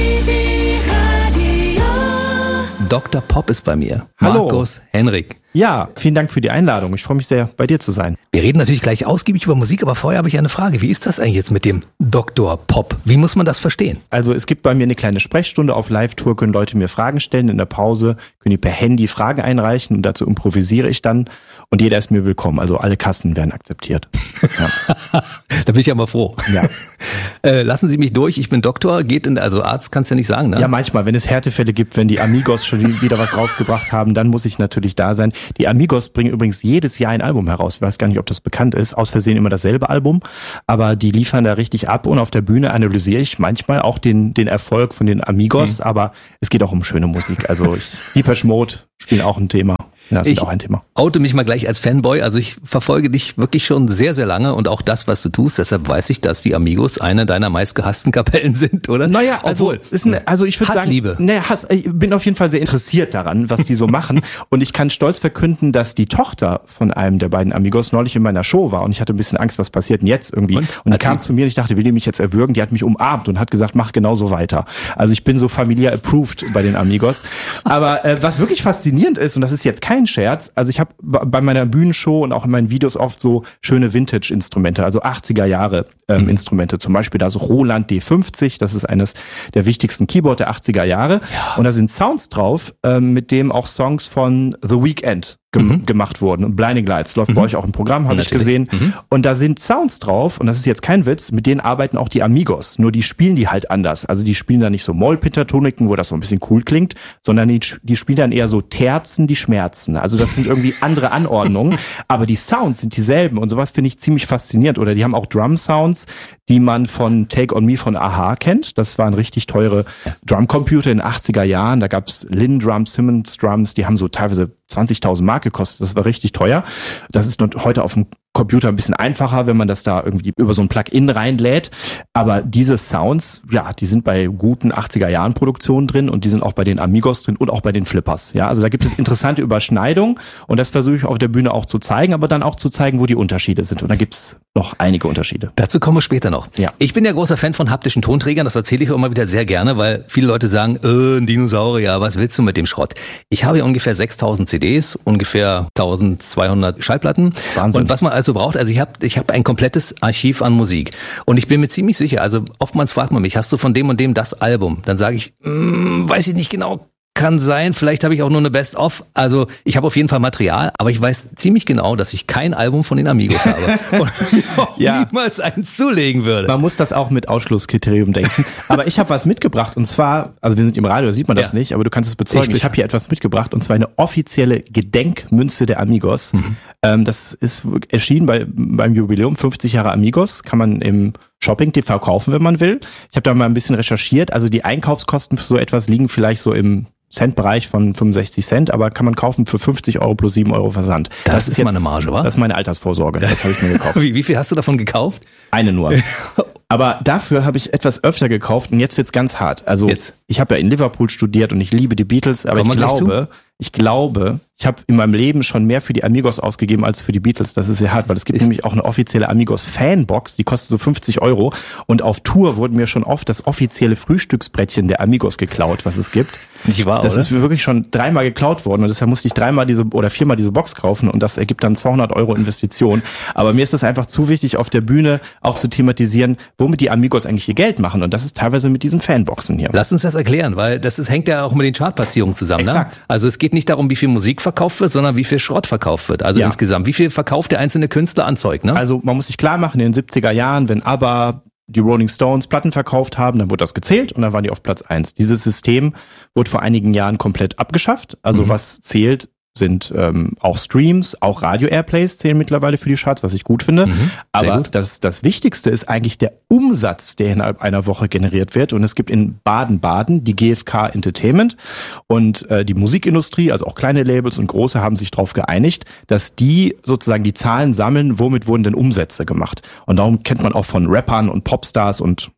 Doktor Pop ist bei mir. Hallo. Markus Henrik. Ja, vielen Dank für die Einladung. Ich freue mich sehr, bei dir zu sein. Wir reden natürlich gleich ausgiebig über Musik, aber vorher habe ich eine Frage. Wie ist das eigentlich jetzt mit dem Doktor Pop? Wie muss man das verstehen? Also es gibt bei mir eine kleine Sprechstunde auf Live-Tour, können Leute mir Fragen stellen in der Pause, können die per Handy Fragen einreichen und dazu improvisiere ich dann und jeder ist mir willkommen. Also alle Kassen werden akzeptiert. Ja. Da bin ich ja mal froh. Ja. äh, lassen Sie mich durch, ich bin Doktor, geht in, also Arzt kannst du ja nicht sagen, ne? Ja, manchmal, wenn es Härtefälle gibt, wenn die Amigos schon wieder was rausgebracht haben, dann muss ich natürlich da sein. Die Amigos bringen übrigens jedes Jahr ein Album heraus. Ich weiß gar nicht, ob das bekannt ist. Aus Versehen immer dasselbe Album. Aber die liefern da richtig ab und auf der Bühne analysiere ich manchmal auch den, den Erfolg von den Amigos. Mhm. Aber es geht auch um schöne Musik. Also ich, Depeche Mode spielen auch ein Thema. Ja, das ist auch ein Thema. Ich oute mich mal gleich als Fanboy. Also ich verfolge dich wirklich schon sehr, sehr lange und auch das, was du tust. Deshalb weiß ich, dass die Amigos eine deiner meistgehassten Kapellen sind, oder? Naja, also, ist ein, also ich würde sagen, Hassliebe. Ne, Hass, ich bin auf jeden Fall sehr interessiert daran, was die so machen. Und ich kann stolz verkünden, dass die Tochter von einem der beiden Amigos neulich in meiner Show war und ich hatte ein bisschen Angst, was passiert denn jetzt irgendwie. Und, und die kam zu mir und ich dachte, will die mich jetzt erwürgen? Die hat mich umarmt und hat gesagt, mach genauso weiter. Also ich bin so familiär approved bei den Amigos. Aber äh, was wirklich faszinierend ist, und das ist jetzt kein Scherz, also ich habe bei meiner Bühnenshow und auch in meinen Videos oft so schöne Vintage-Instrumente, also achtziger Jahre ähm, mhm. Instrumente. Zum Beispiel da so Roland D fünfzig, das ist eines der wichtigsten Keyboard der achtziger Jahre. Ja. Und da sind Sounds drauf, ähm, mit dem auch Songs von The Weeknd gem- mhm. gemacht wurden. Und Blinding Lights läuft mhm. bei euch auch im Programm, habe ich gesehen. Mhm. Und da sind Sounds drauf, und das ist jetzt kein Witz, mit denen arbeiten auch die Amigos. Nur die spielen die halt anders. Also die spielen da nicht so Mollpentatoniken, wo das so ein bisschen cool klingt, sondern die, die spielen dann eher so Terzen, die schmerzen. Also das sind irgendwie andere Anordnungen. Aber die Sounds sind dieselben. Und sowas finde ich ziemlich faszinierend. Oder die haben auch Drum-Sounds, die man von Take On Me von A-ha kennt. Das waren richtig teure Drumcomputer in den achtziger Jahren. Da gab's Linn Drums, Simmons Drums, die haben so teilweise zwanzigtausend Mark gekostet. Das war richtig teuer. Das ist heute auf dem Computer ein bisschen einfacher, wenn man das da irgendwie über so ein Plugin reinlädt. Aber diese Sounds, ja, die sind bei guten achtziger Jahren Produktionen drin und die sind auch bei den Amigos drin und auch bei den Flippers. Ja, also da gibt es interessante Überschneidungen und das versuche ich auf der Bühne auch zu zeigen, aber dann auch zu zeigen, wo die Unterschiede sind. Und da gibt's noch einige Unterschiede. Dazu kommen wir später noch. Ja. Ich bin ja großer Fan von haptischen Tonträgern, das erzähle ich auch immer wieder sehr gerne, weil viele Leute sagen, äh, ein Dinosaurier, was willst du mit dem Schrott? Ich habe ja ungefähr sechstausend C Ds, ungefähr eintausendzweihundert Schallplatten. Wahnsinn. Und was man also braucht, also ich habe ich hab ein komplettes Archiv an Musik. Und ich bin mir ziemlich sicher, also oftmals fragt man mich, hast du von dem und dem das Album? Dann sage ich, mm, weiß ich nicht genau. Kann sein, vielleicht habe ich auch nur eine Best-of. Also ich habe auf jeden Fall Material, aber ich weiß ziemlich genau, dass ich kein Album von den Amigos habe und auch ja. niemals eins zulegen würde. Man muss das auch mit Ausschlusskriterium denken. Aber ich habe was mitgebracht und zwar, also wir sind im Radio, da sieht man das ja. nicht, aber du kannst es bezeugen. Ich, ich habe hier etwas mitgebracht und zwar eine offizielle Gedenkmünze der Amigos. Mhm. Ähm, das ist erschienen bei, beim Jubiläum fünfzig Jahre Amigos, kann man im Shopping T V kaufen, wenn man will. Ich habe da mal ein bisschen recherchiert. Also die Einkaufskosten für so etwas liegen vielleicht so im Centbereich von fünfundsechzig Cent, aber kann man kaufen für fünfzig Euro plus sieben Euro Versand. Das, das ist, ist jetzt meine Marge, wa? Das ist meine Altersvorsorge. Das habe ich mir gekauft. Wie, wie viel hast du davon gekauft? Eine nur. Aber dafür habe ich etwas öfter gekauft und jetzt wird's ganz hart. Also jetzt. Ich habe ja in Liverpool studiert und ich liebe die Beatles, aber Komm ich glaube, ich glaube, ich habe in meinem Leben schon mehr für die Amigos ausgegeben als für die Beatles. Das ist sehr hart, weil es gibt ist nämlich auch eine offizielle Amigos-Fanbox, die kostet so fünfzig Euro. Und auf Tour wurden mir schon oft das offizielle Frühstücksbrettchen der Amigos geklaut, was es gibt. Nicht wahr, das oder? ist wirklich schon dreimal geklaut worden und deshalb musste ich dreimal diese oder viermal diese Box kaufen und das ergibt dann zweihundert Euro Investition. Aber mir ist das einfach zu wichtig, auf der Bühne auch zu thematisieren, womit die Amigos eigentlich ihr Geld machen. Und das ist teilweise mit diesen Fanboxen hier. Lass uns das erklären, weil das ist, hängt ja auch mit den Chartplatzierungen zusammen. Exakt. Ne? Also es geht nicht darum, wie viel Musik verkauft wird, sondern wie viel Schrott verkauft wird. Also ja. insgesamt, wie viel verkauft der einzelne Künstler an Zeug, ne? Also man muss sich klar machen, in den siebziger Jahren, wenn ABBA, die Rolling Stones Platten verkauft haben, dann wurde das gezählt und dann waren die auf Platz eins. Dieses System wurde vor einigen Jahren komplett abgeschafft. Also mhm. was zählt, sind ähm, auch Streams, auch Radio-Airplays zählen mittlerweile für die Charts, was ich gut finde. Mhm, Aber gut. Das, das Wichtigste ist eigentlich der Umsatz, der innerhalb einer Woche generiert wird. Und es gibt in Baden-Baden die G F K Entertainment und äh, die Musikindustrie, also auch kleine Labels und große, haben sich darauf geeinigt, dass die sozusagen die Zahlen sammeln, womit wurden denn Umsätze gemacht. Und darum kennt man auch von Rappern und Popstars und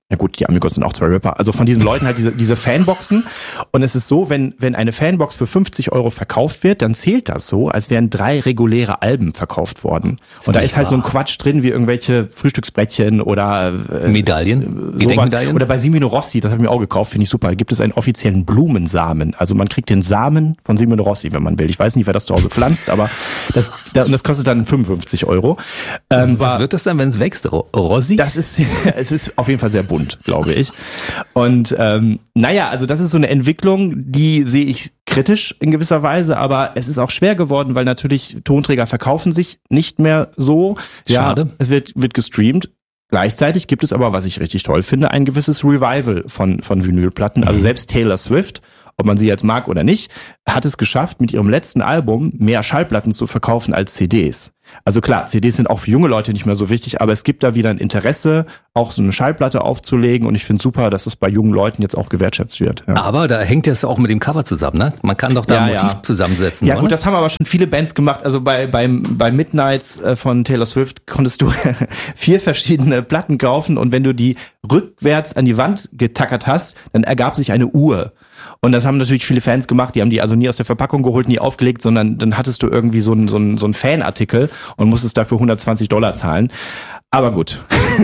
Ja gut, die Amigos sind auch zwei Rapper. Also von diesen Leuten halt diese, diese Fanboxen. Und es ist so, wenn, wenn eine Fanbox für fünfzig Euro verkauft wird, dann zählt das so, als wären drei reguläre Alben verkauft worden. Und da ist halt so ein Quatsch drin, wie irgendwelche Frühstücksbrettchen oder äh, Medaillen, sowas. Oder bei Simino Rossi, das habe ich mir auch gekauft, finde ich super. Da gibt es einen offiziellen Blumensamen. Also man kriegt den Samen von Simino Rossi, wenn man will. Ich weiß nicht, wer das zu Hause pflanzt, aber das, das kostet dann fünfundfünfzig Euro. Ähm, Was wird das dann, wenn es wächst? Rossi? Das ist, es ist auf jeden Fall sehr bunt, glaube ich. Und ähm, naja, also das ist so eine Entwicklung, die sehe ich kritisch in gewisser Weise, aber es ist auch schwer geworden, weil natürlich Tonträger verkaufen sich nicht mehr so. Schade. Ja, es wird, wird gestreamt. Gleichzeitig gibt es aber, was ich richtig toll finde, ein gewisses Revival von, von Vinylplatten. Also selbst Taylor Swift, ob man sie jetzt mag oder nicht, hat es geschafft, mit ihrem letzten Album mehr Schallplatten zu verkaufen als C Ds. Also klar, C Ds sind auch für junge Leute nicht mehr so wichtig, aber es gibt da wieder ein Interesse, auch so eine Schallplatte aufzulegen und ich finde super, dass es bei jungen Leuten jetzt auch gewertschätzt wird. Ja. Aber da hängt das auch mit dem Cover zusammen, ne? Man kann doch da ja, ein Motiv ja. zusammensetzen. Ja oder? Gut, das haben aber schon viele Bands gemacht. Also bei beim bei Midnights von Taylor Swift konntest du vier verschiedene Platten kaufen und wenn du die rückwärts an die Wand getackert hast, dann ergab sich eine Uhr. Und das haben natürlich viele Fans gemacht, die haben die also nie aus der Verpackung geholt, nie aufgelegt, sondern dann hattest du irgendwie so einen so einen, so einen Fanartikel und musstest dafür hundertzwanzig Dollar zahlen. Aber gut.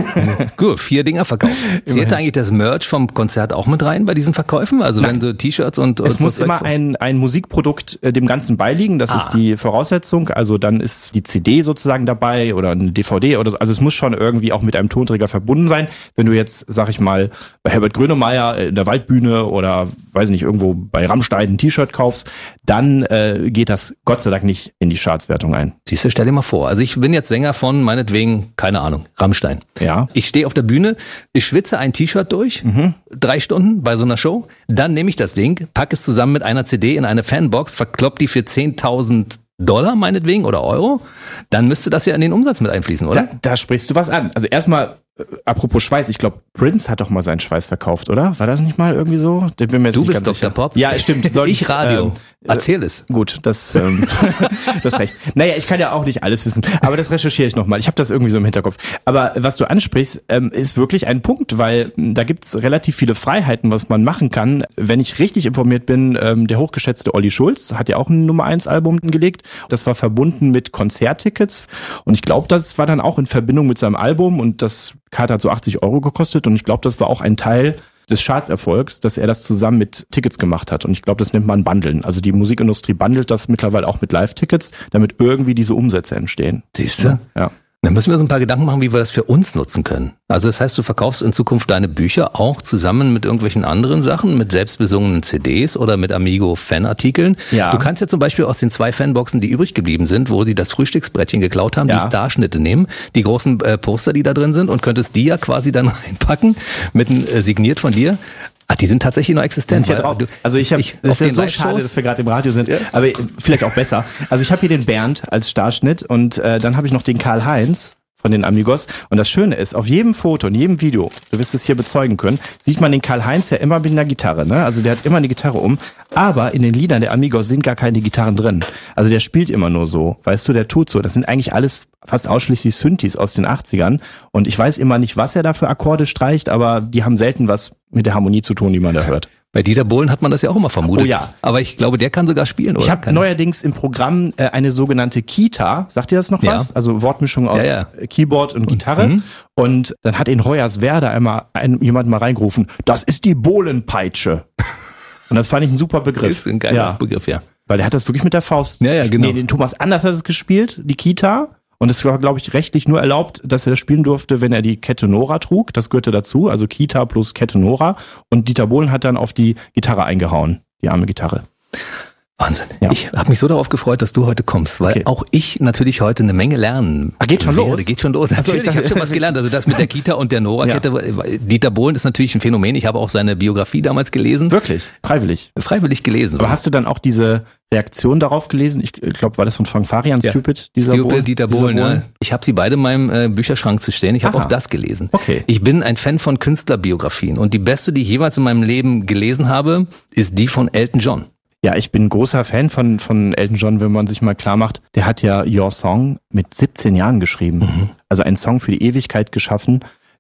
Gut, vier Dinger verkauft. Zählt eigentlich das Merch vom Konzert auch mit rein bei diesen Verkäufen? Also Nein. wenn so T-Shirts und... und es so muss immer ein, ein Musikprodukt äh, dem Ganzen beiliegen, das ah. ist die Voraussetzung. Also dann ist die C D sozusagen dabei oder eine D V D oder so. Also es muss schon irgendwie auch mit einem Tonträger verbunden sein. Wenn du jetzt, sag ich mal, bei Herbert Grönemeyer in der Waldbühne oder, weiß ich nicht, irgendwo bei Rammstein ein T-Shirt kaufst, dann äh, geht das Gott sei Dank nicht in die Chartswertung ein. Siehst du, stell dir mal vor, also ich bin jetzt Sänger von, meinetwegen, keine Ahnung, Rammstein. Ja. Ich stehe auf der Bühne, ich schwitze ein T-Shirt durch, mhm. drei Stunden bei so einer Show, dann nehme ich das Ding, packe es zusammen mit einer C D in eine Fanbox, verklopp die für zehntausend Dollar meinetwegen oder Euro, dann müsste das ja in den Umsatz mit einfließen, oder? Da, da sprichst du was an. Also erstmal, äh, apropos Schweiß, ich glaube, Prince hat doch mal seinen Schweiß verkauft, oder? War das nicht mal irgendwie so? Den bin mir jetzt du nicht bist ganz Doktor sicher. Pop. Ja, stimmt. Soll ich Radio. Ähm, Erzähl es. Gut, das, ähm, das ist recht. Naja, ich kann ja auch nicht alles wissen, aber das recherchiere ich nochmal. Ich habe das irgendwie so im Hinterkopf. Aber was du ansprichst, ähm, ist wirklich ein Punkt, weil ähm, da gibt's relativ viele Freiheiten, was man machen kann. Wenn ich richtig informiert bin, ähm, der hochgeschätzte Olli Schulz hat ja auch ein Nummer eins Album gelegt. Das war verbunden mit Konzerttickets und ich glaube, das war dann auch in Verbindung mit seinem Album und das Karte hat so achtzig Euro gekostet und ich glaube, das war auch ein Teil des Chartserfolgs, dass er das zusammen mit Tickets gemacht hat. Und ich glaube, das nennt man Bundeln. Also die Musikindustrie bundelt das mittlerweile auch mit Live-Tickets, damit irgendwie diese Umsätze entstehen. Siehst du? Ja. Dann müssen wir uns ein paar Gedanken machen, wie wir das für uns nutzen können. Also das heißt, du verkaufst in Zukunft deine Bücher auch zusammen mit irgendwelchen anderen Sachen, mit selbstbesungenen C Ds oder mit Amigo-Fanartikeln. Ja. Du kannst ja zum Beispiel aus den zwei Fanboxen, die übrig geblieben sind, wo sie das Frühstücksbrettchen geklaut haben, ja. die Starschnitte nehmen, die großen äh, Poster, die da drin sind und könntest die ja quasi dann reinpacken, mit ein, äh, signiert von dir. Ach, die sind tatsächlich noch existent. Sind ja drauf. Also ich habe, das ist ja so schade, dass wir gerade im Radio sind, ja. aber vielleicht auch besser. Also ich habe hier den Bernd als Starschnitt und äh, dann habe ich noch den Karl-Heinz von den Amigos. Und das Schöne ist, auf jedem Foto, in jedem Video, du wirst es hier bezeugen können, sieht man den Karl-Heinz ja immer mit einer Gitarre. Ne? Also der hat immer eine Gitarre um. Aber in den Liedern der Amigos sind gar keine Gitarren drin. Also der spielt immer nur so. Weißt du, der tut so. Das sind eigentlich alles fast ausschließlich Synthes aus den achtzigern. Und ich weiß immer nicht, was er da für Akkorde streicht, aber die haben selten was mit der Harmonie zu tun, die man da hört. Bei Dieter Bohlen hat man das ja auch immer vermutet. Oh ja. Aber ich glaube, der kann sogar spielen, oder? Ich habe neuerdings im Programm äh, eine sogenannte Kita. Sagt ihr das noch ja. was? Also Wortmischung aus ja, ja. Keyboard und Gitarre. Mhm. Und dann hat in Hoyerswerda einmal ein, jemand mal reingerufen, das ist die Bohlenpeitsche. Und das fand ich ein super Begriff. Das ist ein geiler ja. Begriff, ja. Weil der hat das wirklich mit der Faust. Ja, ja, genau. Nee, den Thomas Anders hat es gespielt, die Kita. Und es war, glaube ich, rechtlich nur erlaubt, dass er das spielen durfte, wenn er die Kette Nora trug. Das gehörte dazu, also Kita plus Kette Nora. Und Dieter Bohlen hat dann auf die Gitarre eingehauen, die arme Gitarre. Wahnsinn. Ja. Ich habe mich so darauf gefreut, dass du heute kommst, weil okay. auch ich natürlich heute eine Menge lernen. Ach, geht schon werde. los? Geht schon los. Achso, natürlich, ich, ich habe schon was gelernt. Also das mit der Kita und der Nora-Kette. Ja. Dieter Bohlen ist natürlich ein Phänomen. Ich habe auch seine Biografie damals gelesen. Wirklich? Freiwillig? Freiwillig gelesen. Aber hast du dann auch diese Reaktion darauf gelesen? Ich glaube, war das von Frank Farian, ja. Stupid? Dieser Stupid, Bohlen? Dieter Bohlen, ja. Ich habe sie beide in meinem äh, Bücherschrank zu stehen. Ich habe auch das gelesen. Okay. Ich bin ein Fan von Künstlerbiografien. Und die beste, die ich jeweils in meinem Leben gelesen habe, ist die von Elton John. Ja, ich bin ein großer Fan von von Elton John, wenn man sich mal klar macht, der hat ja Your Song mit siebzehn Jahren geschrieben. Mhm. Also einen Song für die Ewigkeit geschaffen,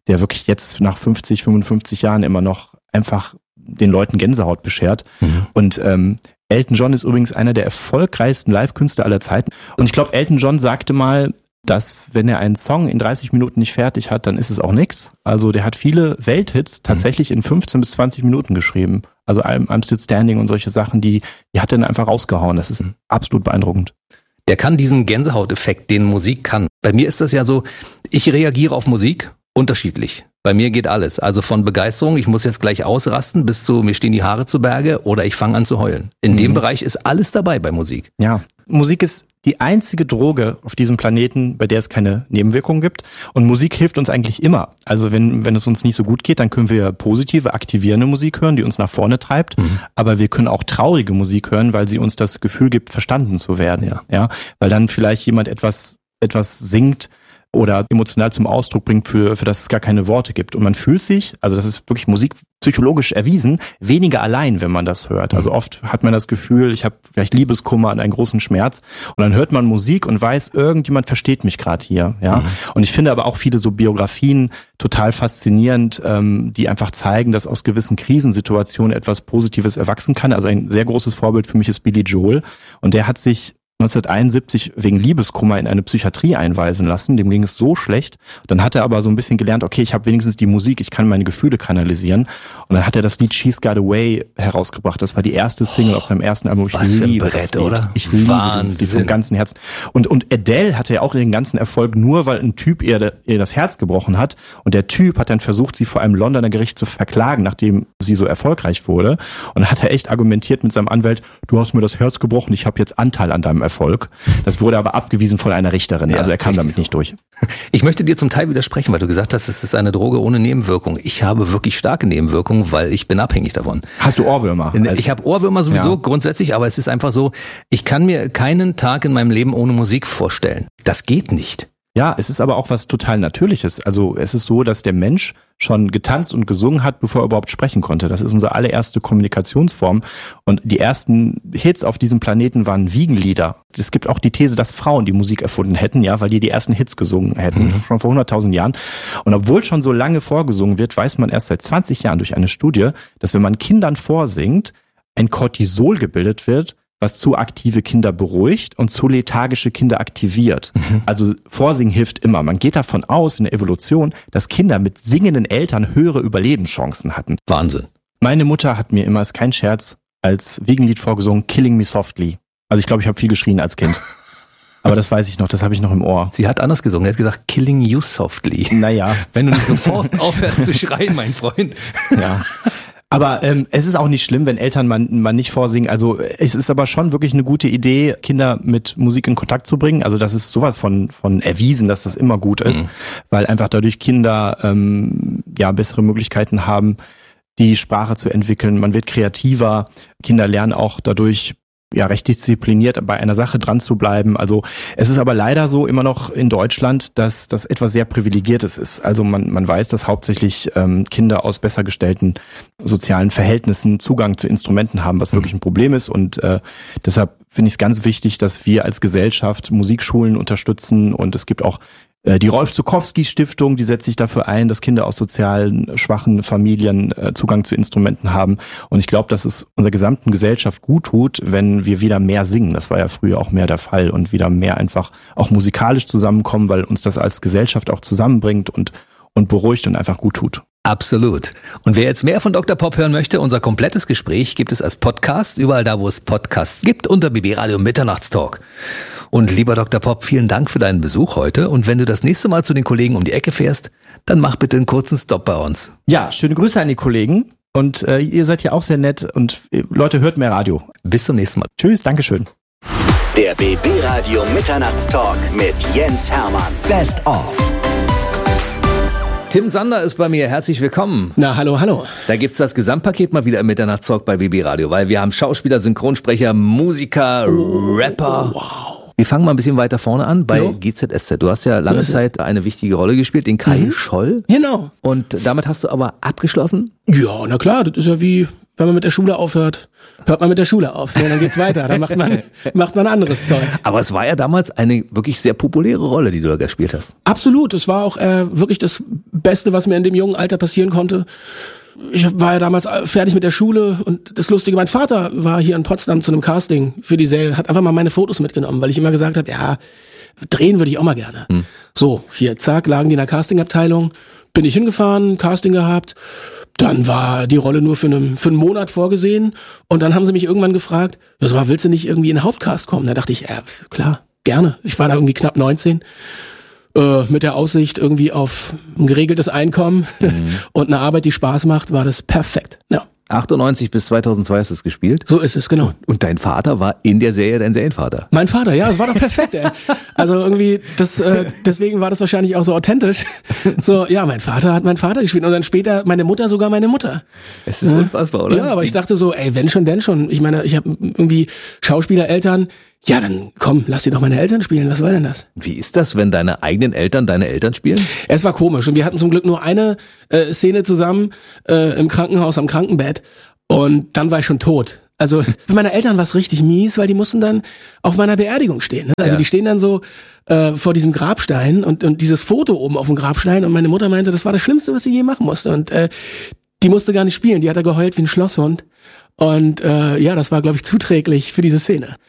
der wirklich jetzt nach fünfzig, fünfundfünfzig Jahren immer noch einfach den Leuten Gänsehaut beschert. Mhm. Und ähm, Elton John ist übrigens einer der erfolgreichsten Live-Künstler aller Zeiten. Und ich glaube, Elton John sagte mal, dass wenn er einen Song in dreißig Minuten nicht fertig hat, dann ist es auch nix. Also der hat viele Welthits tatsächlich in fünfzehn bis zwanzig Minuten geschrieben. Also I'm, I'm Still Standing und solche Sachen, die, die hat er dann einfach rausgehauen. Das ist absolut beeindruckend. Der kann diesen Gänsehauteffekt, den Musik kann. Bei mir ist das ja so, ich reagiere auf Musik unterschiedlich. Bei mir geht alles. Also von Begeisterung, ich muss jetzt gleich ausrasten, bis zu mir stehen die Haare zu Berge oder ich fange an zu heulen. In mhm. dem Bereich ist alles dabei bei Musik. Ja, Musik ist die einzige Droge auf diesem Planeten, bei der es keine Nebenwirkungen gibt. Und Musik hilft uns eigentlich immer. Also wenn, wenn es uns nicht so gut geht, dann können wir positive, aktivierende Musik hören, die uns nach vorne treibt. Mhm. Aber wir können auch traurige Musik hören, weil sie uns das Gefühl gibt, verstanden zu werden. Ja, ja? Weil dann vielleicht jemand etwas, etwas singt, oder emotional zum Ausdruck bringt, für, für das es gar keine Worte gibt. Und man fühlt sich, also das ist wirklich musikpsychologisch erwiesen, weniger allein, wenn man das hört. Also oft hat man das Gefühl, ich habe vielleicht Liebeskummer und einen großen Schmerz und dann hört man Musik und weiß, irgendjemand versteht mich gerade hier. Ja. Mhm. Und ich finde aber auch viele so Biografien total faszinierend, ähm, die einfach zeigen, dass aus gewissen Krisensituationen etwas Positives erwachsen kann. Also ein sehr großes Vorbild für mich ist Billy Joel und der hat sich neunzehnhunderteinundsiebzig wegen Liebeskummer in eine Psychiatrie einweisen lassen. Dem ging es so schlecht. Dann hat er aber so ein bisschen gelernt, okay, ich habe wenigstens die Musik, ich kann meine Gefühle kanalisieren. Und dann hat er das Lied She's Got Away herausgebracht. Das war die erste Single oh, auf seinem ersten Album. Ich was liebe für ein Brett, das Lied. Oder? Ich liebe das Lied vom ganzen Herzen. Und, und Adele hatte ja auch ihren ganzen Erfolg nur, weil ein Typ ihr, ihr das Herz gebrochen hat. Und der Typ hat dann versucht, sie vor einem Londoner Gericht zu verklagen, nachdem sie so erfolgreich wurde. Und dann hat er echt argumentiert mit seinem Anwalt, du hast mir das Herz gebrochen, ich habe jetzt Anteil an deinem Erfolg. Das wurde aber abgewiesen von einer Richterin. Ja, also er kam damit so. nicht durch. Ich möchte dir zum Teil widersprechen, weil du gesagt hast, es ist eine Droge ohne Nebenwirkung. Ich habe wirklich starke Nebenwirkungen, weil ich bin abhängig davon. Hast du Ohrwürmer? Ich habe Ohrwürmer sowieso ja. grundsätzlich, aber es ist einfach so, ich kann mir keinen Tag in meinem Leben ohne Musik vorstellen. Das geht nicht. Ja, es ist aber auch was total Natürliches. Also es ist so, dass der Mensch schon getanzt und gesungen hat, bevor er überhaupt sprechen konnte. Das ist unsere allererste Kommunikationsform. Und die ersten Hits auf diesem Planeten waren Wiegenlieder. Es gibt auch die These, dass Frauen die Musik erfunden hätten, ja, weil die die ersten Hits gesungen hätten, mhm. schon vor hunderttausend Jahren. Und obwohl schon so lange vorgesungen wird, weiß man erst seit zwanzig Jahren durch eine Studie, dass wenn man Kindern vorsingt, ein Cortisol gebildet wird, was zu aktive Kinder beruhigt und zu lethargische Kinder aktiviert. Mhm. Also Vorsingen hilft immer. Man geht davon aus in der Evolution, dass Kinder mit singenden Eltern höhere Überlebenschancen hatten. Wahnsinn. Meine Mutter hat mir immer, ist kein Scherz, als Wiegenlied vorgesungen, Killing Me Softly. Also ich glaube, ich habe viel geschrien als Kind. Aber das weiß ich noch, das habe ich noch im Ohr. Sie hat anders gesungen, sie hat gesagt, Killing You Softly. Naja. Wenn du nicht sofort aufhörst zu schreien, mein Freund. Ja. Aber ähm, es ist auch nicht schlimm, wenn Eltern man, man nicht vorsingen. Also es ist aber schon wirklich eine gute Idee, Kinder mit Musik in Kontakt zu bringen. Also das ist sowas von von erwiesen, dass das immer gut ist, mhm. weil einfach dadurch Kinder ähm, ja bessere Möglichkeiten haben, die Sprache zu entwickeln. Man wird kreativer. Kinder lernen auch dadurch ja recht diszipliniert bei einer Sache dran zu bleiben. Also es ist aber leider so immer noch in Deutschland, dass das etwas sehr Privilegiertes ist. Also man man weiß, dass hauptsächlich ähm, Kinder aus besser gestellten sozialen Verhältnissen Zugang zu Instrumenten haben, was wirklich ein Problem ist. Und äh, deshalb finde ich es ganz wichtig, dass wir als Gesellschaft Musikschulen unterstützen. Und es gibt auch die Rolf-Zuckowski-Stiftung, die setzt sich dafür ein, dass Kinder aus sozialen schwachen Familien Zugang zu Instrumenten haben. Und ich glaube, dass es unserer gesamten Gesellschaft gut tut, wenn wir wieder mehr singen. Das war ja früher auch mehr der Fall. Und wieder mehr einfach auch musikalisch zusammenkommen, weil uns das als Gesellschaft auch zusammenbringt und, und beruhigt und einfach gut tut. Absolut. Und wer jetzt mehr von Doktor Pop hören möchte, unser komplettes Gespräch gibt es als Podcast, überall da, wo es Podcasts gibt, unter B B Radio Mitternachtstalk. Und lieber Doktor Pop, vielen Dank für deinen Besuch heute. Und wenn du das nächste Mal zu den Kollegen um die Ecke fährst, dann mach bitte einen kurzen Stopp bei uns. Ja, schöne Grüße an die Kollegen. Und äh, ihr seid ja auch sehr nett. Und äh, Leute, hört mehr Radio. Bis zum nächsten Mal. Tschüss, Dankeschön. Der B B Radio Mitternachtstalk mit Jens Hermann. Best of. Tim Sander ist bei mir, herzlich willkommen. Na, hallo, hallo. Da gibt's das Gesamtpaket mal wieder im Mitternachtstalk bei B B Radio, weil wir haben Schauspieler, Synchronsprecher, Musiker, oh, Rapper. Wow. Wir fangen mal ein bisschen weiter vorne an bei ja. G Z S Z. Du hast ja lange Zeit eine wichtige Rolle gespielt, den Kai mhm. Scholl. Genau. Und damit hast du aber abgeschlossen? Ja, na klar, das ist ja wie wenn man mit der Schule aufhört, hört man mit der Schule auf. Ja, dann geht's weiter. Dann macht man, macht man anderes Zeug. Aber es war ja damals eine wirklich sehr populäre Rolle, die du da gespielt hast. Absolut. Es war auch äh, wirklich das Beste, was mir in dem jungen Alter passieren konnte. Ich war ja damals fertig mit der Schule und das Lustige, mein Vater war hier in Potsdam zu einem Casting für die Serie, hat einfach mal meine Fotos mitgenommen, weil ich immer gesagt habe, ja, drehen würde ich auch mal gerne. Hm. So, hier, zack, lagen die in der Castingabteilung, bin ich hingefahren, Casting gehabt, dann war die Rolle nur für einen, für einen Monat vorgesehen und dann haben sie mich irgendwann gefragt, ja, sag mal, willst du nicht irgendwie in den Hauptcast kommen? Da dachte ich, ja, klar, gerne. Ich war da irgendwie knapp neunzehn. Mit der Aussicht irgendwie auf ein geregeltes Einkommen mhm. und eine Arbeit, die Spaß macht, war das perfekt. Ja. achtundneunzig bis zweitausendzwei hast du es gespielt? So ist es, genau. Und dein Vater war in der Serie dein Serienvater? Mein Vater, ja, das war doch perfekt, ey. Also irgendwie, das, äh, deswegen war das wahrscheinlich auch so authentisch. So, ja, mein Vater hat meinen Vater gespielt und dann später meine Mutter sogar meine Mutter. Es ist ja. unfassbar, oder? Ja, aber ich dachte so, ey, wenn schon, denn schon. Ich meine, ich habe irgendwie Schauspielereltern. Ja, dann komm, lass die doch meine Eltern spielen. Was soll denn das? Wie ist das, wenn deine eigenen Eltern deine Eltern spielen? Es war komisch und wir hatten zum Glück nur eine äh, Szene zusammen äh, im Krankenhaus am Krankenbett und dann war ich schon tot. Also für meine Eltern war es richtig mies, weil die mussten dann auf meiner Beerdigung stehen. Ne? Also ja. die stehen dann so äh, vor diesem Grabstein und, und dieses Foto oben auf dem Grabstein und meine Mutter meinte, das war das Schlimmste, was sie je machen musste. Und äh, die musste gar nicht spielen, die hat da geheult wie ein Schlosshund. Und äh, ja, das war, glaube ich, zuträglich für diese Szene.